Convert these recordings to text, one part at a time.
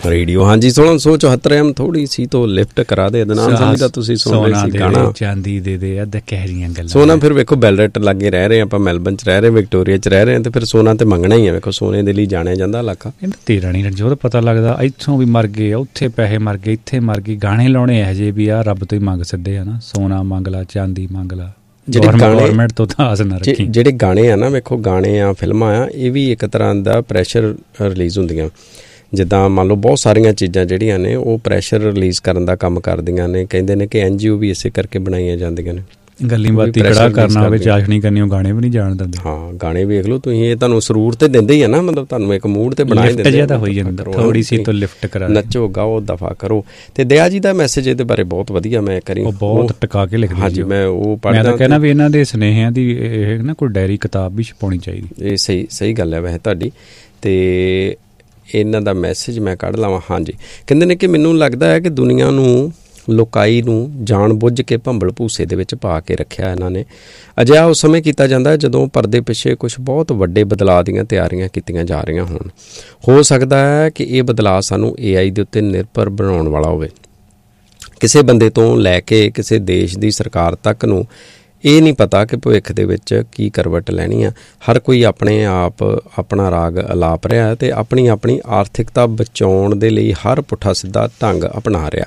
Radio. ਹਾਂਜੀ 1674 M ਥੋੜੀ ਸੀ ਤੋਂ ਲਿਫਟ ਕਰਾ ਦੇ ਅਦਨਾਨ ਸਮੀ ਦਾ ਤੁਸੀਂ ਸੁਣ ਰਹੇ ਸੀ ਗਾਣਾ ਚਾਂਦੀ ਦੇ ਦੇ ਅੱਧ ਕਹਿਰੀਆਂ ਗੱਲਾਂ। ਸੋਨਾ ਫਿਰ ਵੇਖੋ ਬੈਲਰੇਟ ਲਾਗੇ ਰਹਿ ਰਹੇ ਆਪਾਂ, ਮੈਲਬਨ ਚ ਰਹਿ ਰਹੇ, ਵਿਕਟੋਰੀਆ ਚ ਰਹਿ ਰਹੇ ਤੇ ਫਿਰ ਸੋਨਾ ਤੇ ਮੰਗਣਾ ਹੀ ਆ। ਵੇਖੋ ਸੋਨੇ ਦੇ ਲਈ ਜਾਣਿਆ ਜਾਂਦਾ ਇਲਾਕਾ। ਇਹ ਤੇਰਾ ਨਹੀਂ ਜੋ ਪਤਾ ਲੱਗਦਾ ਇੱਥੋਂ ਵੀ ਮਰ ਗਏ, ਉੱਥੇ ਪੈਸੇ ਮਰ ਗਏ, ਇੱਥੇ ਮਰ ਗਏ। ਗਾਣੇ ਲਾਉਣੇ ਇਹੋ ਜਿਹੇ ਵੀ ਆ ਰੱਬ ਤੋਂ ਹੀ ਮੰਗ ਛੱਡੇ ਆ ਨਾ, ਸੋਨਾ ਮੰਗ ਲਾ, ਚਾਂਦੀ ਮੰਗ ਲਾ। ਗੌਰਮੈਂਟ ਤੋਂ ਤਾਂ ਆਸ ਨਾ ਰੱਖੀ। ਜਿਹੜੇ ਗਾਣੇ ਆ ਨਾ ਵੇਖੋ, ਗਾਣੇ ਆ, ਫਿਲਮਾਂ ਆ, ਇਹ ਵੀ ਇੱਕ ਤਰ੍ਹਾਂ ਦਾ ਪ੍ਰੈਸ਼ਰ ਰਿਲੀਜ਼ ਹੁੰਦੀਆਂ। ਜਿੱਦਾਂ ਮੰਨ ਲਓ ਬਹੁਤ ਸਾਰੀਆਂ ਚੀਜ਼ਾਂ ਜਿਹੜੀਆਂ ਨੇ ਉਹ ਪ੍ਰੈਸ਼ਰ ਰਿਲੀਜ਼ ਕਰਨ ਦਾ ਕੰਮ ਕਰਦੀਆਂ ਨੇ। ਕਹਿੰਦੇ ਨੇ ਕਿ NGO ਵੀ ਇਸੇ ਕਰਕੇ ਬਣਾਈਆਂ ਜਾਂਦੀਆਂ ਨੇ। ਗੱਲੀ ਬਾਤੀ ਖੜਾ ਕਰਨਾ ਹੋਵੇ, ਚਾਸ਼ਣੀ ਕਰਨੀ, ਉਹ ਗਾਣੇ ਵੀ ਨਹੀਂ ਜਾਣ ਦਿੰਦੇ। ਹਾਂ ਗਾਣੇ ਵੇਖ ਲਓ ਤੁਸੀਂ, ਇਹ ਤੁਹਾਨੂੰ ਸਰੂਰ ਤੇ ਦਿੰਦੇ ਹੀ ਆ ਨਾ, ਮਤਲਬ ਤੁਹਾਨੂੰ ਇੱਕ ਮੂਡ ਤੇ ਬਣਾ ਦਿੰਦੇ ਆ। ਹੋਈ ਜਾਂਦਾ ਥੋੜੀ ਸੀ ਤੋਂ ਲਿਫਟ ਕਰਾ, ਨੱਚੋ ਗਾਓ ਦਫਾ ਕਰੋ। ਤੇ ਦਇਆ ਜੀ ਦਾ ਮੈਸੇਜ ਇਹਦੇ ਬਾਰੇ ਬਹੁਤ ਵਧੀਆ, ਮੈਂ ਕਰੀ ਬਹੁਤ ਟਿਕਾ ਕੇ ਲਿਖਦੇ। ਹਾਂਜੀ ਮੈਂ ਉਹ ਪੜ੍ਹਦਾ। ਮੈਂ ਕਹਿਣਾ ਵੀ ਇਹਨਾਂ ਦੇ ਸੁਨੇਹਿਆਂ ਦੀ ਇਹ ਨਾ ਕੋਈ ਡਾਇਰੀ ਕਿਤਾਬ ਵੀ ਛਪਾਉਣੀ ਚਾਹੀਦੀ। ਇਹ ਸਹੀ ਗੱਲ ਹੈ ਵੈਸੇ ਤੁਹਾਡੀ। ਤੇ ਇਹਨਾਂ ਦਾ ਮੈਸੇਜ ਮੈਂ ਕੱਢ ਲਵਾਂ। ਹਾਂਜੀ ਕਹਿੰਦੇ ਨੇ ਕਿ ਮੈਨੂੰ ਲੱਗਦਾ ਹੈ ਕਿ ਦੁਨੀਆ ਨੂੰ, ਲੋਕਾਈ ਨੂੰ ਜਾਣ ਬੁੱਝ ਕੇ ਭੰਬਲ ਭੂਸੇ ਦੇ ਵਿੱਚ ਪਾ ਕੇ ਰੱਖਿਆ ਇਹਨਾਂ ਨੇ। ਅਜਿਹਾ ਉਸ ਸਮੇਂ ਕੀਤਾ ਜਾਂਦਾ ਜਦੋਂ ਪਰਦੇ ਪਿੱਛੇ ਕੁਛ ਬਹੁਤ ਵੱਡੇ ਬਦਲਾਅ ਦੀਆਂ ਤਿਆਰੀਆਂ ਕੀਤੀਆਂ ਜਾ ਰਹੀਆਂ ਹੋਣ। ਹੋ ਸਕਦਾ ਹੈ ਕਿ ਇਹ ਬਦਲਾਅ ਸਾਨੂੰ AI ਦੇ ਉੱਤੇ ਨਿਰਭਰ ਬਣਾਉਣ ਵਾਲਾ ਹੋਵੇ। ਕਿਸੇ ਬੰਦੇ ਤੋਂ ਲੈ ਕੇ ਕਿਸੇ ਦੇਸ਼ ਦੀ ਸਰਕਾਰ ਤੱਕ ਨੂੰ ਇਹ ਨਹੀਂ ਪਤਾ ਕਿ ਭਵਿੱਖ ਦੇ ਵਿੱਚ ਕੀ ਕਰਵਟ ਲੈਣੀ ਆ। ਹਰ ਕੋਈ ਆਪਣੇ ਆਪ ਆਪਣਾ ਰਾਗ ਅਲਾਪ ਰਿਹਾ ਅਤੇ ਆਪਣੀ ਆਰਥਿਕਤਾ ਬਚਾਉਣ ਦੇ ਲਈ ਹਰ ਪੁੱਠਾ ਸਿੱਧਾ ਢੰਗ ਅਪਣਾ ਰਿਹਾ।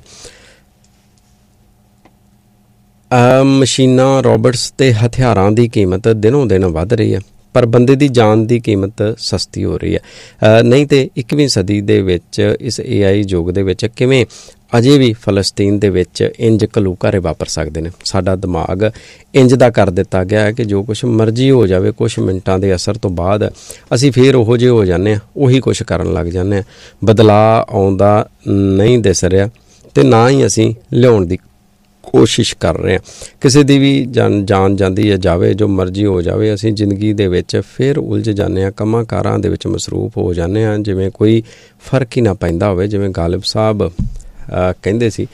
ਮਸ਼ੀਨਾਂ, ਰੋਬੋਟਸ ਅਤੇ ਹਥਿਆਰਾਂ ਦੀ ਕੀਮਤ ਦਿਨੋਂ ਦਿਨ ਵੱਧ ਰਹੀ ਹੈ, ਪਰ ਬੰਦੇ ਦੀ ਜਾਨ ਦੀ ਕੀਮਤ ਸਸਤੀ ਹੋ ਰਹੀ ਹੈ। ਨਹੀਂ ਤਾਂ 21ਵੀਂ ਸਦੀ ਦੇ ਵਿੱਚ ਇਸ AI ਯੁੱਗ ਦੇ ਵਿੱਚ ਕਿਵੇਂ ਅਜੇ ਵੀ ਫਲਸਤੀਨ ਦੇ ਵਿੱਚ ਇੰਜ ਘਲੂਘਾਰੇ ਵਾਪਰ ਸਕਦੇ ਨੇ। ਸਾਡਾ ਦਿਮਾਗ ਇੰਜ ਦਾ ਕਰ ਦਿੱਤਾ ਗਿਆ ਹੈ ਕਿ ਜੋ ਕੁਛ ਮਰਜ਼ੀ ਹੋ ਜਾਵੇ, ਕੁਛ ਮਿੰਟਾਂ ਦੇ ਅਸਰ ਤੋਂ ਬਾਅਦ ਅਸੀਂ ਫਿਰ ਉਹੋ ਜਿਹੇ ਹੋ ਜਾਂਦੇ ਹਾਂ, ਉਹੀ ਕੁਛ ਕਰਨ ਲੱਗ ਜਾਂਦੇ ਹਾਂ। ਬਦਲਾਅ ਆਉਂਦਾ ਨਹੀਂ ਦਿਸ ਰਿਹਾ ਅਤੇ ਨਾ ਹੀ ਅਸੀਂ ਲਿਆਉਣ ਦੀ ਕੋਸ਼ਿਸ਼ ਕਰ ਰਹੇ ਹਾਂ। ਕਿਸੇ ਦੀ ਵੀ ਜਾਨ ਜਾਂਦੀ ਹੈ, ਜਾਵੇ, ਜੋ ਮਰਜ਼ੀ ਹੋ ਜਾਵੇ, ਅਸੀਂ ਜ਼ਿੰਦਗੀ ਦੇ ਵਿੱਚ ਫਿਰ ਉਲਝ ਜਾਂਦੇ ਹਾਂ, ਕੰਮਾਂ ਕਾਰਾਂ ਦੇ ਵਿੱਚ ਮਸਰੂਫ ਹੋ ਜਾਂਦੇ ਹਾਂ, ਜਿਵੇਂ ਕੋਈ ਫਰਕ ਹੀ ਨਾ ਪੈਂਦਾ ਹੋਵੇ। ਜਿਵੇਂ ਗਾਲਿਬ ਸਾਹਿਬ ਕਹਿੰਦੇ ਸੀ,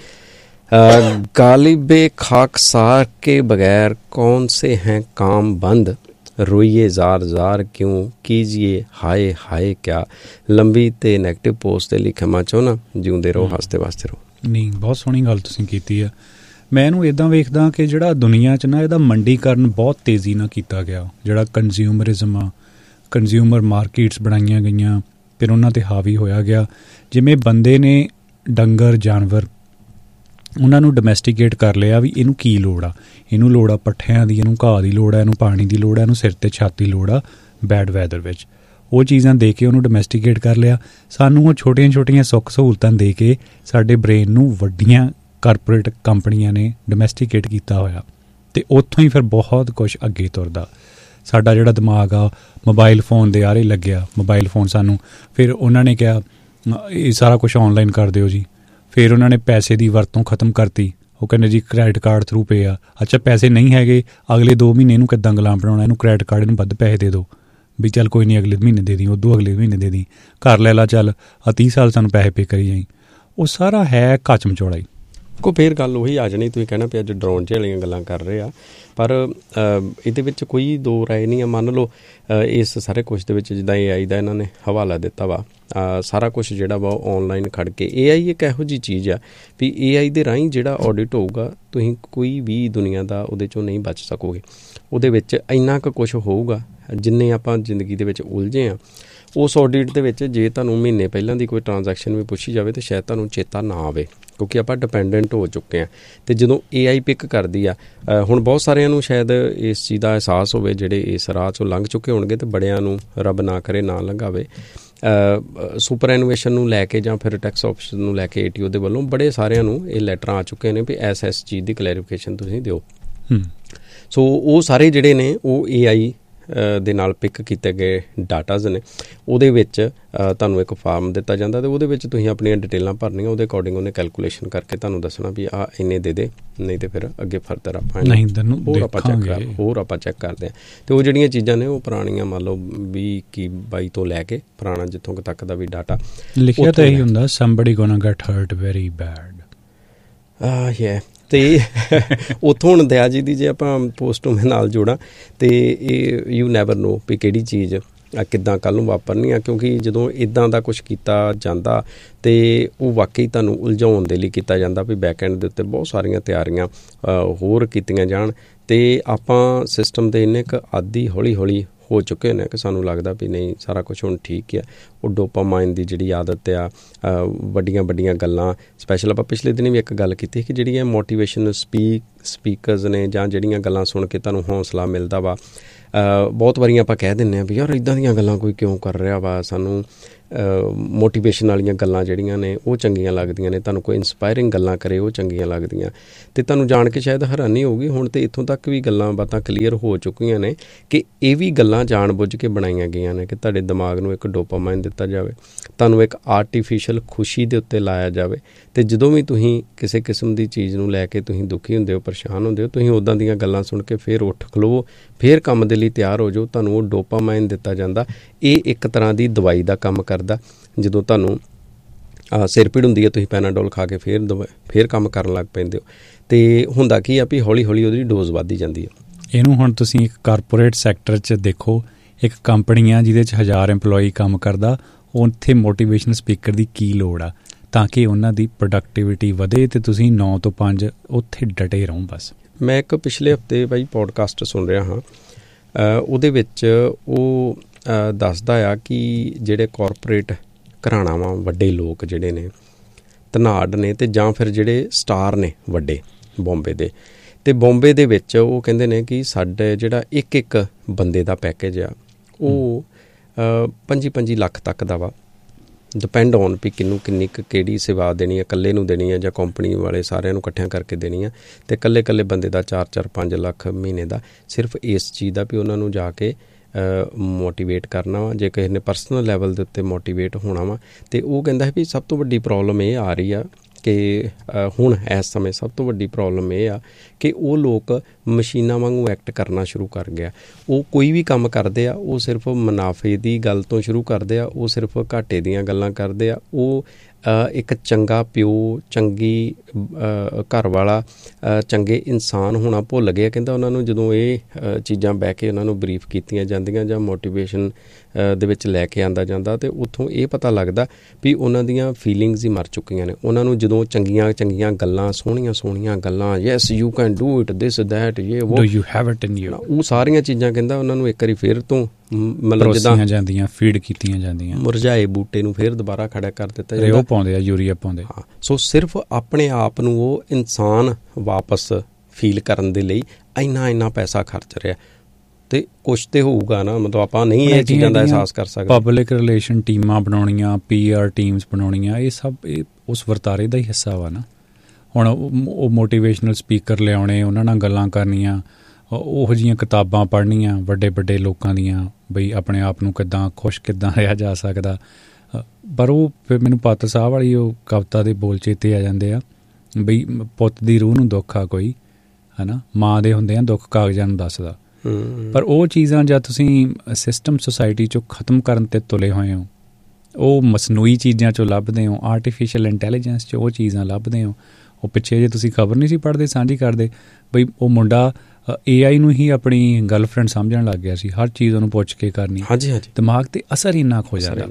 ਗਾਲਿਬੇ ਖਾਕਸਾਰ ਕੇ ਬਗੈਰ ਕੌਣ ਸੇ हैं काम बंद, रोइए ਜ਼ਾਰ ਜ਼ਾਰ ਕਿਉਂ ਕੀਜੀਏ ਹਾਏ ਹਾਏ ਕਿਆ। ਲੰਬੀ ਅਤੇ ਨੈਗੇਟਿਵ ਪੋਸਟ 'ਤੇ ਲਿਖਿਆ ਮੈਂ ਚਾਹੁੰਦਾ ਜਿਉਂਦੇ ਰਹੋ, ਹੱਸਦੇ ਵਾਸਤੇ ਰਹੋ। ਨਹੀਂ, ਬਹੁਤ ਸੋਹਣੀ ਗੱਲ ਤੁਸੀਂ ਕੀਤੀ ਆ। ਮੈਂ ਇਹਨੂੰ ਇੱਦਾਂ ਵੇਖਦਾ ਕਿ ਜਿਹੜਾ ਦੁਨੀਆ 'ਚ ਨਾ ਇਹਦਾ ਮੰਡੀਕਰਨ ਬਹੁਤ ਤੇਜ਼ੀ ਨਾਲ ਕੀਤਾ ਗਿਆ। ਜਿਹੜਾ ਕੰਜ਼ਿਊਮਰਿਜ਼ਮ ਆ, ਕੰਜ਼ਿਊਮਰ ਮਾਰਕੀਟਸ ਬਣਾਈਆਂ ਗਈਆਂ, ਫਿਰ ਉਹਨਾਂ 'ਤੇ ਹਾਵੀ ਹੋਇਆ ਗਿਆ। ਜਿਵੇਂ ਬੰਦੇ ਨੇ ਡੰਗਰ ਜਾਨਵਰ ਉਹਨਾਂ ਨੂੰ ਡੋਮੈਸਟੀਕੇਟ ਕਰ ਲਿਆ ਵੀ ਇਹਨੂੰ ਕੀ ਲੋੜ ਆ, ਇਹਨੂੰ ਲੋੜ ਆ ਪੱਠਿਆਂ ਦੀ, ਇਹਨੂੰ ਘਾਹ ਦੀ ਲੋੜ ਆ, ਇਹਨੂੰ ਪਾਣੀ ਦੀ ਲੋੜ ਆ, ਇਹਨੂੰ ਸਿਰ 'ਤੇ ਛੱਤ ਦੀ ਲੋੜ ਆ ਬੈਡ ਵੈਦਰ ਵਿੱਚ। ਉਹ ਚੀਜ਼ਾਂ ਦੇ ਕੇ ਉਹਨੂੰ ਡੋਮੈਸਟੀਕੇਟ ਕਰ ਲਿਆ। ਸਾਨੂੰ ਉਹ ਛੋਟੀਆਂ-ਛੋਟੀਆਂ ਸੁੱਖ ਸਹੂਲਤਾਂ ਦੇ ਕੇ ਸਾਡੇ ਬ੍ਰੇਨ ਨੂੰ ਵੱਡੀਆਂ ਕਾਰਪੋਰੇਟ ਕੰਪਨੀਆਂ ਨੇ ਡੋਮੈਸਟੀਕੇਟ ਕੀਤਾ ਹੋਇਆ ਅਤੇ ਉੱਥੋਂ ਹੀ ਫਿਰ ਬਹੁਤ ਕੁਛ ਅੱਗੇ ਤੁਰਦਾ। ਸਾਡਾ ਜਿਹੜਾ ਦਿਮਾਗ ਆ ਮੋਬਾਈਲ ਫੋਨ ਦੇ ਆਰੇ ਲੱਗਿਆ। ਮੋਬਾਈਲ ਫੋਨ ਸਾਨੂੰ ਫਿਰ ਉਹਨਾਂ ਨੇ ਕਿਹਾ ਇਹ ਸਾਰਾ ਕੁਛ ਔਨਲਾਈਨ ਕਰ ਦਿਓ ਜੀ। ਫਿਰ ਉਹਨਾਂ ਨੇ ਪੈਸੇ ਦੀ ਵਰਤੋਂ ਖ਼ਤਮ ਕਰਤੀ। ਉਹ ਕਹਿੰਦੇ ਜੀ ਕ੍ਰੈਡਿਟ ਕਾਰਡ ਥਰੂ ਪੇ ਆ। ਅੱਛਾ ਪੈਸੇ ਨਹੀਂ ਹੈਗੇ, ਅਗਲੇ 2 ਮਹੀਨੇ ਇਹਨੂੰ ਕਿੱਦਾਂ ਗੁਲਾਮ ਬਣਾਉਣਾ, ਇਹਨੂੰ ਕ੍ਰੈਡਿਟ ਕਾਰਡ ਇਹਨੂੰ ਵੱਧ ਪੈਸੇ ਦੇ ਦਿਓ ਵੀ ਚੱਲ ਕੋਈ ਨਹੀਂ ਅਗਲੇ ਮਹੀਨੇ ਦੇ ਦੀ, ਉਦੋਂ ਅਗਲੇ ਮਹੀਨੇ ਦੇ ਦੀ, ਘਰ ਲੈ ਲਾ ਚੱਲ 30 ਸਾਲ ਸਾਨੂੰ ਪੈਸੇ ਪੇ ਕਰੀ ਜਾਈ। ਉਹ ਸਾਰਾ ਹੈ ਕੱਚ ਮਚੌੜਾਈ। ਕੋ ਫਿਰ ਗੱਲ ਉਹੀ ਆ ਜਾਣੀ, ਤੁਸੀਂ ਕਹਿਣਾ ਵੀ ਅੱਜ ਡਰੋਨ 'ਚ ਵਾਲੀਆਂ ਗੱਲਾਂ ਕਰ ਰਹੇ ਆ, ਪਰ ਇਹਦੇ ਵਿੱਚ ਕੋਈ ਦੋ ਰਾਏ ਨਹੀਂ ਆ। ਮੰਨ ਲਓ ਇਸ ਸਾਰੇ ਕੁਛ ਦੇ ਵਿੱਚ ਜਿੱਦਾਂ AI ਦਾ ਇਹਨਾਂ ਨੇ ਹਵਾਲਾ ਦਿੱਤਾ ਵਾ, ਸਾਰਾ ਕੁਛ ਜਿਹੜਾ ਵਾ ਉਹ ਔਨਲਾਈਨ ਖੜ ਕੇ। AI ਇੱਕ ਇਹੋ ਜਿਹੀ ਚੀਜ਼ ਆ ਵੀ AI ਦੇ ਰਾਹੀਂ ਜਿਹੜਾ ਆਡਿਟ ਹੋਊਗਾ, ਤੁਸੀਂ ਕੋਈ ਵੀ ਦੁਨੀਆ ਦਾ ਉਹਦੇ 'ਚੋਂ ਨਹੀਂ ਬਚ ਸਕੋਗੇ। ਉਹਦੇ ਵਿੱਚ ਇੰਨਾ ਕੁ ਕੁਛ ਹੋਊਗਾ, ਜਿੰਨੇ ਆਪਾਂ ਜ਼ਿੰਦਗੀ ਦੇ ਵਿੱਚ ਉਲਝੇ ਹਾਂ ਉਸ ਆਡਿਟ ਦੇ ਵਿੱਚ। ਜੇ ਤੁਹਾਨੂੰ ਮਹੀਨੇ ਪਹਿਲਾਂ ਦੀ ਕੋਈ ਟ੍ਰਾਂਜੈਕਸ਼ਨ ਵੀ ਪੁੱਛੀ ਜਾਵੇ ਤਾਂ ਸ਼ਾਇਦ ਤੁਹਾਨੂੰ ਚੇਤਾ ਨਾ ਆਵੇ, ਕਿਉਂਕਿ ਆਪਾਂ ਡਿਪੈਂਡੈਂਟ ਹੋ ਚੁੱਕੇ ਹਾਂ। ਅਤੇ ਜਦੋਂ AI ਪਿਕ ਕਰਦੀ ਆ, ਹੁਣ ਬਹੁਤ ਸਾਰਿਆਂ ਨੂੰ ਸ਼ਾਇਦ ਇਸ ਚੀਜ਼ ਦਾ ਅਹਿਸਾਸ ਹੋਵੇ ਜਿਹੜੇ ਇਸ ਰਾਹ 'ਚੋਂ ਲੰਘ ਚੁੱਕੇ ਹੋਣਗੇ, ਅਤੇ ਬੜਿਆਂ ਨੂੰ ਰੱਬ ਨਾ ਕਰੇ ਨਾ ਲੰਘਾਵੇ। ਸੁਪਰ ਐਨੂਏਸ਼ਨ ਨੂੰ ਲੈ ਕੇ ਜਾਂ ਫਿਰ ਟੈਕਸ ਆਫਿਸ ਨੂੰ ਲੈ ਕੇ ATO ਦੇ ਵੱਲੋਂ ਬੜੇ ਸਾਰਿਆਂ ਨੂੰ ਇਹ ਲੈਟਰਾਂ ਆ ਚੁੱਕੇ ਨੇ ਵੀ ਇਸ ਚੀਜ਼ ਦੀ ਕਲੈਰੀਫਿਕੇਸ਼ਨ ਤੁਸੀਂ ਦਿਓ। ਸੋ ਉਹ ਸਾਰੇ ਜਿਹੜੇ ਨੇ ਉਹ AI ਦੇ ਨਾਲ ਪਿਕ ਕੀਤੇ ਗਏ ਡਾਟਾਜ਼ ਨੇ। ਉਹਦੇ ਵਿੱਚ ਤੁਹਾਨੂੰ ਇੱਕ ਫਾਰਮ ਦਿੱਤਾ ਜਾਂਦਾ ਅਤੇ ਉਹਦੇ ਵਿੱਚ ਤੁਸੀਂ ਆਪਣੀਆਂ ਡਿਟੇਲਾਂ ਭਰਨੀਆਂ, ਉਹਦੇ ਅਕੋਰਡਿੰਗ ਉਹਨੇ ਕੈਲਕੂਲੇਸ਼ਨ ਕਰਕੇ ਤੁਹਾਨੂੰ ਦੱਸਣਾ ਵੀ ਆਹ ਇੰਨੇ ਦੇ, ਨਹੀਂ ਤਾਂ ਫਿਰ ਅੱਗੇ ਫਰਦਰ ਆਪਾਂ ਹੋਰ ਆਪਾਂ ਚੈੱਕ ਕਰਦੇ ਹਾਂ। ਅਤੇ ਉਹ ਜਿਹੜੀਆਂ ਚੀਜ਼ਾਂ ਨੇ ਉਹ ਪੁਰਾਣੀਆਂ, ਮੰਨ ਲਓ 2022 ਤੋਂ ਲੈ ਕੇ ਪੁਰਾਣਾ ਜਿੱਥੋਂ ਤੱਕ ਦਾ ਵੀ ਡਾਟਾ ਲਿਖਿਆ ਤਾਂ ਇਹੀ ਹੁੰਦਾ, somebody gonna get hurt very bad। ਅਤੇ ਉੱਥੋਂ ਹੁਣ ਦਇਆ ਜੀ ਦੀ ਜੇ ਆਪਾਂ ਪੋਸਟ ਮੈਂ ਨਾਲ ਜੋੜਾਂ, ਅਤੇ ਇਹ ਯੂ ਨੈਵਰ ਨੋ ਵੀ ਕਿਹੜੀ ਚੀਜ਼ ਕਿੱਦਾਂ ਕੱਲ੍ਹ ਨੂੰ ਵਾਪਰਨੀਆਂ, ਕਿਉਂਕਿ ਜਦੋਂ ਇੱਦਾਂ ਦਾ ਕੁਛ ਕੀਤਾ ਜਾਂਦਾ ਅਤੇ ਉਹ ਵਾਕਈ ਤੁਹਾਨੂੰ ਉਲਝਾਉਣ ਦੇ ਲਈ ਕੀਤਾ ਜਾਂਦਾ ਵੀ ਬੈਕ ਐਂਡ ਦੇ ਉੱਤੇ ਬਹੁਤ ਸਾਰੀਆਂ ਤਿਆਰੀਆਂ ਹੋਰ ਕੀਤੀਆਂ ਜਾਣ, ਅਤੇ ਆਪਾਂ ਸਿਸਟਮ ਦੇ ਇੰਨੇ ਕੁ ਆਦੀ ਹੌਲੀ ਹੌਲੀ ਹੋ ਚੁੱਕੇ ਨੇ ਕਿ ਸਾਨੂੰ ਲੱਗਦਾ ਵੀ ਨਹੀਂ ਸਾਰਾ ਕੁਛ ਹੁਣ ਠੀਕ ਆ। ਉਹ ਡੋਪਾਮਾਈਨ ਦੀ ਜਿਹੜੀ ਆਦਤ ਆ, ਵੱਡੀਆਂ ਵੱਡੀਆਂ ਗੱਲਾਂ, ਸਪੈਸ਼ਲ ਆਪਾਂ ਪਿਛਲੇ ਦਿਨ ਵੀ ਇੱਕ ਗੱਲ ਕੀਤੀ ਕਿ ਜਿਹੜੀਆਂ ਮੋਟੀਵੇਸ਼ਨ ਸਪੀਕਰਸ ਨੇ ਜਾਂ ਜਿਹੜੀਆਂ ਗੱਲਾਂ ਸੁਣ ਕੇ ਤੁਹਾਨੂੰ ਹੌਸਲਾ ਮਿਲਦਾ ਵਾ, ਬਹੁਤ ਵਾਰੀਆਂ ਆਪਾਂ ਕਹਿ ਦਿੰਦੇ ਹਾਂ ਵੀ ਯਾਰ ਇੱਦਾਂ ਦੀਆਂ ਗੱਲਾਂ ਕੋਈ ਕਿਉਂ ਕਰ ਰਿਹਾ ਵਾ, ਸਾਨੂੰ ਮੋਟੀਵੇਸ਼ਨ ਵਾਲੀਆਂ ਗੱਲਾਂ ਜਿਹੜੀਆਂ ਨੇ ਉਹ ਚੰਗੀਆਂ ਲੱਗਦੀਆਂ ਨੇ, ਤੁਹਾਨੂੰ ਕੋਈ ਇੰਸਪਾਇਰਿੰਗ ਗੱਲਾਂ ਕਰੇ ਉਹ ਚੰਗੀਆਂ ਲੱਗਦੀਆਂ। ਅਤੇ ਤੁਹਾਨੂੰ ਜਾਣ ਕੇ ਸ਼ਾਇਦ ਹੈਰਾਨੀ ਹੋਊਗੀ, ਹੁਣ ਤਾਂ ਇੱਥੋਂ ਤੱਕ ਵੀ ਗੱਲਾਂ ਬਾਤਾਂ ਕਲੀਅਰ ਹੋ ਚੁੱਕੀਆਂ ਨੇ ਕਿ ਇਹ ਵੀ ਗੱਲਾਂ ਜਾਣ ਬੁੱਝ ਕੇ ਬਣਾਈਆਂ ਗਈਆਂ ਨੇ ਕਿ ਤੁਹਾਡੇ ਦਿਮਾਗ ਨੂੰ ਇੱਕ ਡੋਪਾਮਾਈਨ ਦਿੱਤਾ ਜਾਵੇ, ਤੁਹਾਨੂੰ ਇੱਕ ਆਰਟੀਫਿਸ਼ੀਅਲ ਖੁਸ਼ੀ ਦੇ ਉੱਤੇ ਲਾਇਆ ਜਾਵੇ, ਅਤੇ ਜਦੋਂ ਵੀ ਤੁਸੀਂ ਕਿਸੇ ਕਿਸਮ ਦੀ ਚੀਜ਼ ਨੂੰ ਲੈ ਕੇ ਤੁਸੀਂ ਦੁਖੀ ਹੁੰਦੇ ਹੋ, ਪਰੇਸ਼ਾਨ ਹੁੰਦੇ ਹੋ, ਤੁਸੀਂ ਉੱਦਾਂ ਦੀਆਂ ਗੱਲਾਂ ਸੁਣ ਕੇ ਫਿਰ ਉੱਠ ਖਲੋਵੋ, ਫਿਰ ਕੰਮ ਦੇ ਲਈ ਤਿਆਰ ਹੋ ਜਾਓ, ਤੁਹਾਨੂੰ ਉਹ ਡੋਪਾਮਾਈਨ ਦਿੱਤਾ ਜਾਂਦਾ। ਇਹ ਇੱਕ ਤਰ੍ਹਾਂ ਦੀ ਦਵਾਈ ਦਾ ਕੰਮ ਕਰਦਾ। ਜਦੋਂ ਤੁਹਾਨੂੰ ਸਿਰ ਪੀੜ ਹੁੰਦੀ ਹੈ, ਤੁਸੀਂ ਪੈਨਾਡੋਲ ਖਾ ਕੇ ਫਿਰ ਕੰਮ ਕਰਨ ਲੱਗ ਪੈਂਦੇ ਹੋ, ਅਤੇ ਹੁੰਦਾ ਕੀ ਆ ਵੀ ਹੌਲੀ ਹੌਲੀ ਉਹਦੀ ਡੋਜ਼ ਵੱਧਦੀ ਜਾਂਦੀ ਹੈ। ਇਹਨੂੰ ਹੁਣ ਤੁਸੀਂ ਇੱਕ ਕਾਰਪੋਰੇਟ ਸੈਕਟਰ 'ਚ ਦੇਖੋ, ਇੱਕ ਕੰਪਨੀ ਆ ਜਿਹਦੇ 'ਚ 1000 EMPLOYE ਕੰਮ ਕਰਦਾ, ਉੱਥੇ ਮੋਟੀਵੇਸ਼ਨਲ ਸਪੀਕਰ ਦੀ ਕੀ ਲੋੜ ਆ, ਤਾਂ ਕਿ ਉਹਨਾਂ ਦੀ ਪ੍ਰੋਡਕਟੀਵਿਟੀ ਵਧੇ ਅਤੇ ਤੁਸੀਂ 9 ਤੋਂ 5 ਉੱਥੇ ਡਟੇ ਰਹੋ ਬਸ। ਮੈਂ ਇੱਕ ਪਿਛਲੇ ਹਫ਼ਤੇ ਬਾਈ ਪੋਡਕਾਸਟ ਸੁਣ ਰਿਹਾ ਹਾਂ, ਉਹਦੇ ਵਿੱਚ ਉਹ ਦੱਸਦਾ ਆ ਕਿ ਜਿਹੜੇ ਕਾਰਪੋਰੇਟ ਘਰਾਣਾ ਵਾ, ਵੱਡੇ ਲੋਕ ਜਿਹੜੇ ਨੇ, ਧਨਾੜ ਨੇ, ਅਤੇ ਜਾਂ ਫਿਰ ਜਿਹੜੇ ਸਟਾਰ ਨੇ ਵੱਡੇ ਬੰਬੇ ਦੇ, ਅਤੇ ਬੰਬੇ ਦੇ ਵਿੱਚ ਉਹ ਕਹਿੰਦੇ ਨੇ ਕਿ ਸਾਡੇ ਜਿਹੜਾ ਇੱਕ ਬੰਦੇ ਦਾ ਪੈਕੇਜ ਆ ਉਹ 25 ਲੱਖ ਤੱਕ ਦਾ ਵਾ, ਡਿਪੈਂਡ ਔਨ ਵੀ ਕਿੰਨੀ ਕਿਹੜੀ ਸੇਵਾ ਦੇਣੀ ਹੈ, ਇਕੱਲੇ ਨੂੰ ਦੇਣੀ ਹੈ ਜਾਂ ਕੰਪਨੀ ਵਾਲੇ ਸਾਰਿਆਂ ਨੂੰ ਇਕੱਠਿਆਂ ਕਰਕੇ ਦੇਣੀ ਆ, ਅਤੇ ਇਕੱਲੇ ਬੰਦੇ ਦਾ 4-5 ਲੱਖ ਮਹੀਨੇ ਦਾ, ਸਿਰਫ ਇਸ ਚੀਜ਼ ਦਾ ਵੀ ਉਹਨਾਂ ਨੂੰ ਜਾ ਕੇ ਮੋਟੀਵੇਟ ਕਰਨਾ ਵਾ, ਜੇ ਕਿਸੇ ਨੇ ਪਰਸਨਲ ਲੈਵਲ ਦੇ ਉੱਤੇ ਮੋਟੀਵੇਟ ਹੋਣਾ ਵਾ। ਅਤੇ ਉਹ ਕਹਿੰਦਾ ਹੈ ਵੀ ਸਭ ਤੋਂ ਵੱਡੀ ਪ੍ਰੋਬਲਮ ਇਹ ਆ ਰਹੀ ਆ ਕਿ ਹੁਣ ਇਸ ਸਮੇਂ ਸਭ ਤੋਂ ਵੱਡੀ ਪ੍ਰੋਬਲਮ ਇਹ ਆ ਕਿ ਉਹ ਲੋਕ ਮਸ਼ੀਨਾਂ ਵਾਂਗੂ ਐਕਟ ਕਰਨਾ ਸ਼ੁਰੂ ਕਰ ਗਿਆ। ਉਹ ਕੋਈ ਵੀ ਕੰਮ ਕਰਦੇ ਆ, ਉਹ ਸਿਰਫ ਮੁਨਾਫੇ ਦੀ ਗੱਲ ਤੋਂ ਸ਼ੁਰੂ ਕਰਦੇ ਆ, ਉਹ ਸਿਰਫ ਘਾਟੇ ਦੀਆਂ ਗੱਲਾਂ ਕਰਦੇ ਆ। ਉਹ ਇੱਕ ਚੰਗਾ ਪਿਓ, ਚੰਗੀ ਘਰ ਵਾਲਾ, ਚੰਗੇ ਇਨਸਾਨ ਹੋਣਾ ਭੁੱਲ ਗਏ। ਕਹਿੰਦਾ ਉਹਨਾਂ ਨੂੰ ਜਦੋਂ ਇਹ ਚੀਜ਼ਾਂ ਬਹਿ ਕੇ ਉਹਨਾਂ ਨੂੰ ਬਰੀਫ ਕੀਤੀਆਂ ਜਾਂਦੀਆਂ ਜਾਂ ਮੋਟੀਵੇਸ਼ਨ ਦੇ ਵਿੱਚ ਲੈ ਕੇ ਆਂਦਾ ਜਾਂਦਾ, ਅਤੇ ਉੱਥੋਂ ਇਹ ਪਤਾ ਲੱਗਦਾ ਵੀ ਉਹਨਾਂ ਦੀਆਂ ਫੀਲਿੰਗਸ ਹੀ ਮਰ ਚੁੱਕੀਆਂ ਨੇ। ਉਹਨਾਂ ਨੂੰ ਜਦੋਂ ਚੰਗੀਆਂ ਗੱਲਾਂ, ਸੋਹਣੀਆਂ ਗੱਲਾਂ, yes you can do it, this that, ਇਹ ਉਹ, you have it in you, ਉਹ ਸਾਰੀਆਂ ਚੀਜ਼ਾਂ ਕਹਿੰਦਾ ਉਹਨਾਂ ਨੂੰ ਇੱਕ ਵਾਰੀ ਫਿਰ ਤੋਂ ਮਤਲਬ ਜਿੱਦਾਂ ਜਾਂਦੀਆਂ, ਫੀਡ ਕੀਤੀਆਂ ਜਾਂਦੀਆਂ, ਮੁਰਝਾਏ ਬੂਟੇ ਨੂੰ ਫਿਰ ਦੁਬਾਰਾ ਖੜਾ ਕਰ ਦਿੱਤਾ ਜਾਂਦਾ। ਉਹ ਪਾਉਂਦੇ ਆ, ਯੂਰੀਆ ਪਾਉਂਦੇ। ਹਾਂ, ਸੋ ਸਿਰਫ ਆਪਣੇ ਆਪ ਨੂੰ ਉਹ ਇਨਸਾਨ ਵਾਪਸ ਫੀਲ ਕਰਨ ਦੇ ਲਈ ਇੰਨਾ ਪੈਸਾ ਖਰਚ ਰਿਹਾ, ਅਤੇ ਕੁਛ ਤਾਂ ਹੋਊਗਾ ਨਾ, ਮਤਲਬ ਆਪਾਂ ਨਹੀਂ ਇਹ ਚੀਜ਼ਾਂ ਦਾ ਅਹਿਸਾਸ ਕਰ ਸਕਦੇ। ਪਬਲਿਕ ਰਿਲੇਸ਼ਨ ਟੀਮਾਂ ਬਣਾਉਣੀਆਂ, PR ਟੀਮਸ ਬਣਾਉਣੀਆਂ, ਇਹ ਸਭ ਉਸ ਵਰਤਾਰੇ ਦਾ ਹੀ ਹਿੱਸਾ ਵਾ ਨਾ। ਹੁਣ ਉਹ ਮੋਟੀਵੇਸ਼ਨਲ ਸਪੀਕਰ ਲਿਆਉਣੇ, ਉਹਨਾਂ ਨਾਲ ਗੱਲਾਂ ਕਰਨੀਆਂ, ਉਹੋ ਜਿਹੀਆਂ ਕਿਤਾਬਾਂ ਪੜ੍ਹਨੀਆਂ ਵੱਡੇ ਲੋਕਾਂ ਦੀਆਂ, ਬਈ ਆਪਣੇ ਆਪ ਨੂੰ ਕਿੱਦਾਂ ਰਿਹਾ ਜਾ ਸਕਦਾ। ਪਰ ਉਹ ਫਿਰ ਮੈਨੂੰ ਪਾਤਰ ਸਾਹਿਬ ਵਾਲੀ ਉਹ ਕਵਿਤਾ ਦੇ ਬੋਲ ਚੇਤੇ ਆ ਜਾਂਦੇ ਆ, ਬਈ ਪੁੱਤ ਦੀ ਰੂਹ ਨੂੰ ਦੁੱਖ ਆ ਕੋਈ, ਹੈ ਨਾ, ਮਾਂ ਦੇ ਹੁੰਦੇ ਆ ਦੁੱਖ ਕਾਗਜ਼ਾਂ ਨੂੰ ਦੱਸਦਾ। ਪਰ ਉਹ ਚੀਜ਼ਾਂ ਜਦ ਤੁਸੀਂ ਸਿਸਟਮ ਸੁਸਾਇਟੀ 'ਚੋਂ ਖ਼ਤਮ ਕਰਨ 'ਤੇ ਤੁਲੇ ਹੋਏ ਹੋ, ਉਹ ਮਸਨੂਈ ਚੀਜ਼ਾਂ 'ਚੋਂ ਲੱਭਦੇ ਹੋ, ਆਰਟੀਫਿਸ਼ੀਅਲ ਇੰਟੈਲੀਜੈਂਸ 'ਚ ਉਹ ਚੀਜ਼ਾਂ ਲੱਭਦੇ ਹੋ। ਉਹ ਪਿੱਛੇ ਜੇ ਤੁਸੀਂ ਖਬਰ ਨਹੀਂ ਸੀ ਪੜ੍ਹਦੇ, ਸਾਂਝੀ ਕਰਦੇ, ਬਈ ਉਹ ਮੁੰਡਾ AI ਨੂੰ ਹੀ ਆਪਣੀ ਗਰਲਫਰੈਂਡ ਸਮਝਣ ਲੱਗ ਗਿਆ ਸੀ, ਹਰ ਚੀਜ਼ ਉਹਨੂੰ ਪੁੱਛ ਕੇ ਕਰਨੀ। ਹਾਂਜੀ, ਦਿਮਾਗ 'ਤੇ ਅਸਰ ਇੰਨਾ ਹੋ ਜਾਂਦਾ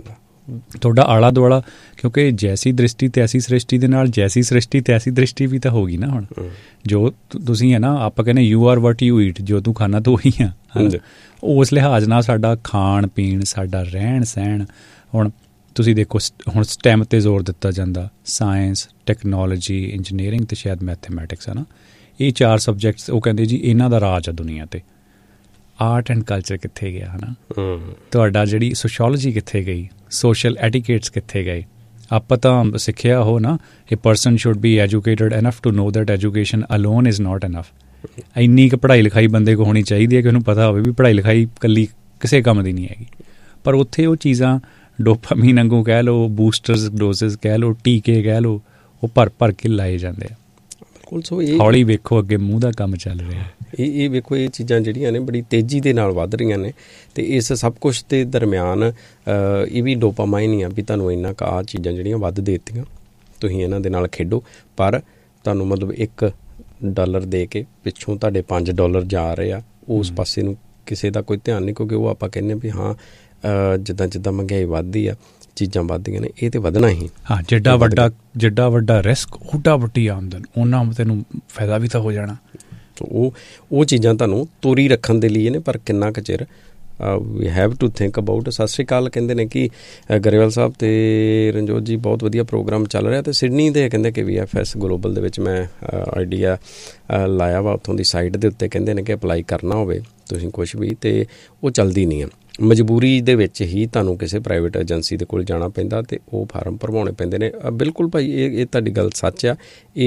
ਤੁਹਾਡਾ ਆਲਾ ਦੁਆਲਾ, ਕਿਉਂਕਿ ਜੈਸੀ ਦ੍ਰਿਸ਼ਟੀ ਤੈਸੀ ਸ੍ਰਿਸ਼ਟੀ ਦੇ ਨਾਲ ਜੈਸੀ ਸ੍ਰਿਸ਼ਟੀ ਤੈਸੀ ਦ੍ਰਿਸ਼ਟੀ ਵੀ ਤਾਂ ਹੋ ਗਈ ਨਾ। ਹੁਣ ਜੋ ਤੁਸੀਂ ਹੈ ਨਾ, ਆਪਾਂ ਕਹਿੰਦੇ you are what you eat, ਜੋ ਤੂੰ ਖਾਣਾ ਤੂੰ ਹੀ ਆ। ਉਸ ਲਿਹਾਜ਼ ਨਾਲ ਸਾਡਾ ਖਾਣ ਪੀਣ, ਸਾਡਾ ਰਹਿਣ ਸਹਿਣ, ਹੁਣ ਤੁਸੀਂ ਦੇਖੋ ਹੁਣ STEM 'ਤੇ ਜ਼ੋਰ ਦਿੱਤਾ ਜਾਂਦਾ, ਸਾਇੰਸ, ਟੈਕਨੋਲੋਜੀ, ਇੰਜੀਨੀਅਰਿੰਗ ਅਤੇ ਸ਼ਾਇਦ ਮੈਥਮੈਟਿਕਸ, ਹੈ ਨਾ। ਇਹ 4 ਸਬਜੈਕਟਸ ਉਹ ਕਹਿੰਦੇ ਜੀ ਇਹਨਾਂ ਦਾ ਰਾਜ ਆ ਦੁਨੀਆ 'ਤੇ। ਆਰਟ ਐਂਡ ਕਲਚਰ ਕਿੱਥੇ ਗਿਆ, ਹੈ ਨਾ। ਤੁਹਾਡਾ ਜਿਹੜੀ ਸੋਸ਼ੋਲੋਜੀ ਕਿੱਥੇ ਗਈ, ਸੋਸ਼ਲ ਐਟੀਕੇਟਸ ਕਿੱਥੇ ਗਏ। ਆਪਾਂ ਤਾਂ ਸਿੱਖਿਆ ਉਹ ਨਾ, ਏ person should be educated enough to know that education alone is not enough. ਇੰਨੀ ਕੁ ਪੜ੍ਹਾਈ ਲਿਖਾਈ ਬੰਦੇ ਕੋਲ ਹੋਣੀ ਚਾਹੀਦੀ ਹੈ ਕਿ ਉਹਨੂੰ ਪਤਾ ਹੋਵੇ ਵੀ ਪੜ੍ਹਾਈ ਲਿਖਾਈ ਇਕੱਲੀ ਕਿਸੇ ਕੰਮ ਦੀ ਨਹੀਂ ਹੈਗੀ। ਪਰ ਉੱਥੇ ਉਹ ਚੀਜ਼ਾਂ ਡੋਪਾਮੀਨ ਵਾਂਗੂ ਕਹਿ ਲਓ, ਬੂਸਟਰਸ ਡੋਜ਼ਸ ਕਹਿ ਲਓ, ਟੀਕੇ ਕਹਿ ਲਓ, ਉਹ ਭਰ ਕੇ ਲਾਏ ਜਾਂਦੇ ਆ। ਹੌਲੀ ਵੇਖੋ ਅੱਗੇ ਮੂੰਹ ਦਾ ਕੰਮ ਚੱਲ ਰਿਹਾ। ਇਹ ਵੇਖੋ, ਇਹ ਚੀਜ਼ਾਂ ਜਿਹੜੀਆਂ ਨੇ ਬੜੀ ਤੇਜ਼ੀ ਦੇ ਨਾਲ ਵੱਧ ਰਹੀਆਂ ਨੇ, ਅਤੇ ਇਸ ਸਭ ਕੁਛ ਦੇ ਦਰਮਿਆਨ ਇਹ ਵੀ ਡੋਪਾਮਾਈਨ ਹੀ ਆ ਵੀ ਤੁਹਾਨੂੰ ਇੰਨਾ ਕੁ ਆਹ ਚੀਜ਼ਾਂ ਜਿਹੜੀਆਂ ਵੱਧ ਦੇ ਦਿੱਤੀਆਂ, ਤੁਸੀਂ ਇਹਨਾਂ ਦੇ ਨਾਲ ਖੇਡੋ। ਪਰ ਤੁਹਾਨੂੰ ਮਤਲਬ $1 ਦੇ ਕੇ ਪਿੱਛੋਂ ਤੁਹਾਡੇ $5 ਜਾ ਰਹੇ ਆ, ਉਸ ਪਾਸੇ ਨੂੰ ਕਿਸੇ ਦਾ ਕੋਈ ਧਿਆਨ ਨਹੀਂ, ਕਿਉਂਕਿ ਉਹ ਆਪਾਂ ਕਹਿੰਦੇ ਵੀ ਹਾਂ ਜਿੱਦਾਂ ਜਿੱਦਾਂ ਮਹਿੰਗਾਈ ਵੱਧਦੀ ਆ, ਚੀਜ਼ਾਂ ਵੱਧਦੀਆਂ ਨੇ, ਇਹ ਤਾਂ ਵਧਣਾ ਹੀ। ਹਾਂ, ਜਿੱਡਾ ਵੱਡਾ ਰਿਸਕ ਓਡਾ ਵੱਡੀ ਆਮਦਨ, ਉਹਨਾਂ ਤੈਨੂੰ ਫਾਇਦਾ ਵੀ ਤਾਂ ਹੋ ਜਾਣਾ। ਉਹ ਚੀਜ਼ਾਂ ਤੁਹਾਨੂੰ ਤੋਰੀ ਰੱਖਣ ਦੇ ਲਈ ਨੇ, ਪਰ ਕਿੰਨਾ ਕੁ ਚਿਰ we have to think about. ਸਤਿ ਸ਼੍ਰੀ ਅਕਾਲ ਕਹਿੰਦੇ ਨੇ ਕਿ ਗਰੇਵਾਲ ਸਾਹਿਬ ਅਤੇ ਰਣਜੋਤ ਜੀ, ਬਹੁਤ ਵਧੀਆ ਪ੍ਰੋਗਰਾਮ ਚੱਲ ਰਿਹਾ। ਅਤੇ ਸਿਡਨੀ ਦੇ ਕਹਿੰਦੇ ਕਿ VFS ਗਲੋਬਲ ਦੇ ਵਿੱਚ ਮੈਂ ਆਈਡੀਆ ਲਾਇਆ ਵਾ, ਉੱਥੋਂ ਦੀ ਸਾਈਟ ਦੇ ਉੱਤੇ ਕਹਿੰਦੇ ਨੇ ਕਿ ਅਪਲਾਈ ਕਰਨਾ ਹੋਵੇ ਤੁਸੀਂ ਕੁਛ ਵੀ, ਅਤੇ ਉਹ ਚੱਲਦੀ ਨਹੀਂ ਆ। ਮਜਬੂਰੀ ਦੇ ਵਿੱਚ ਹੀ ਤੁਹਾਨੂੰ ਕਿਸੇ ਪ੍ਰਾਈਵੇਟ ਏਜੰਸੀ ਦੇ ਕੋਲ ਜਾਣਾ ਪੈਂਦਾ ਅਤੇ ਉਹ ਫਾਰਮ ਭਰਵਾਉਣੇ ਪੈਂਦੇ ਨੇ। ਬਿਲਕੁਲ ਭਾਈ, ਇਹ ਤੁਹਾਡੀ ਗੱਲ ਸੱਚ ਆ।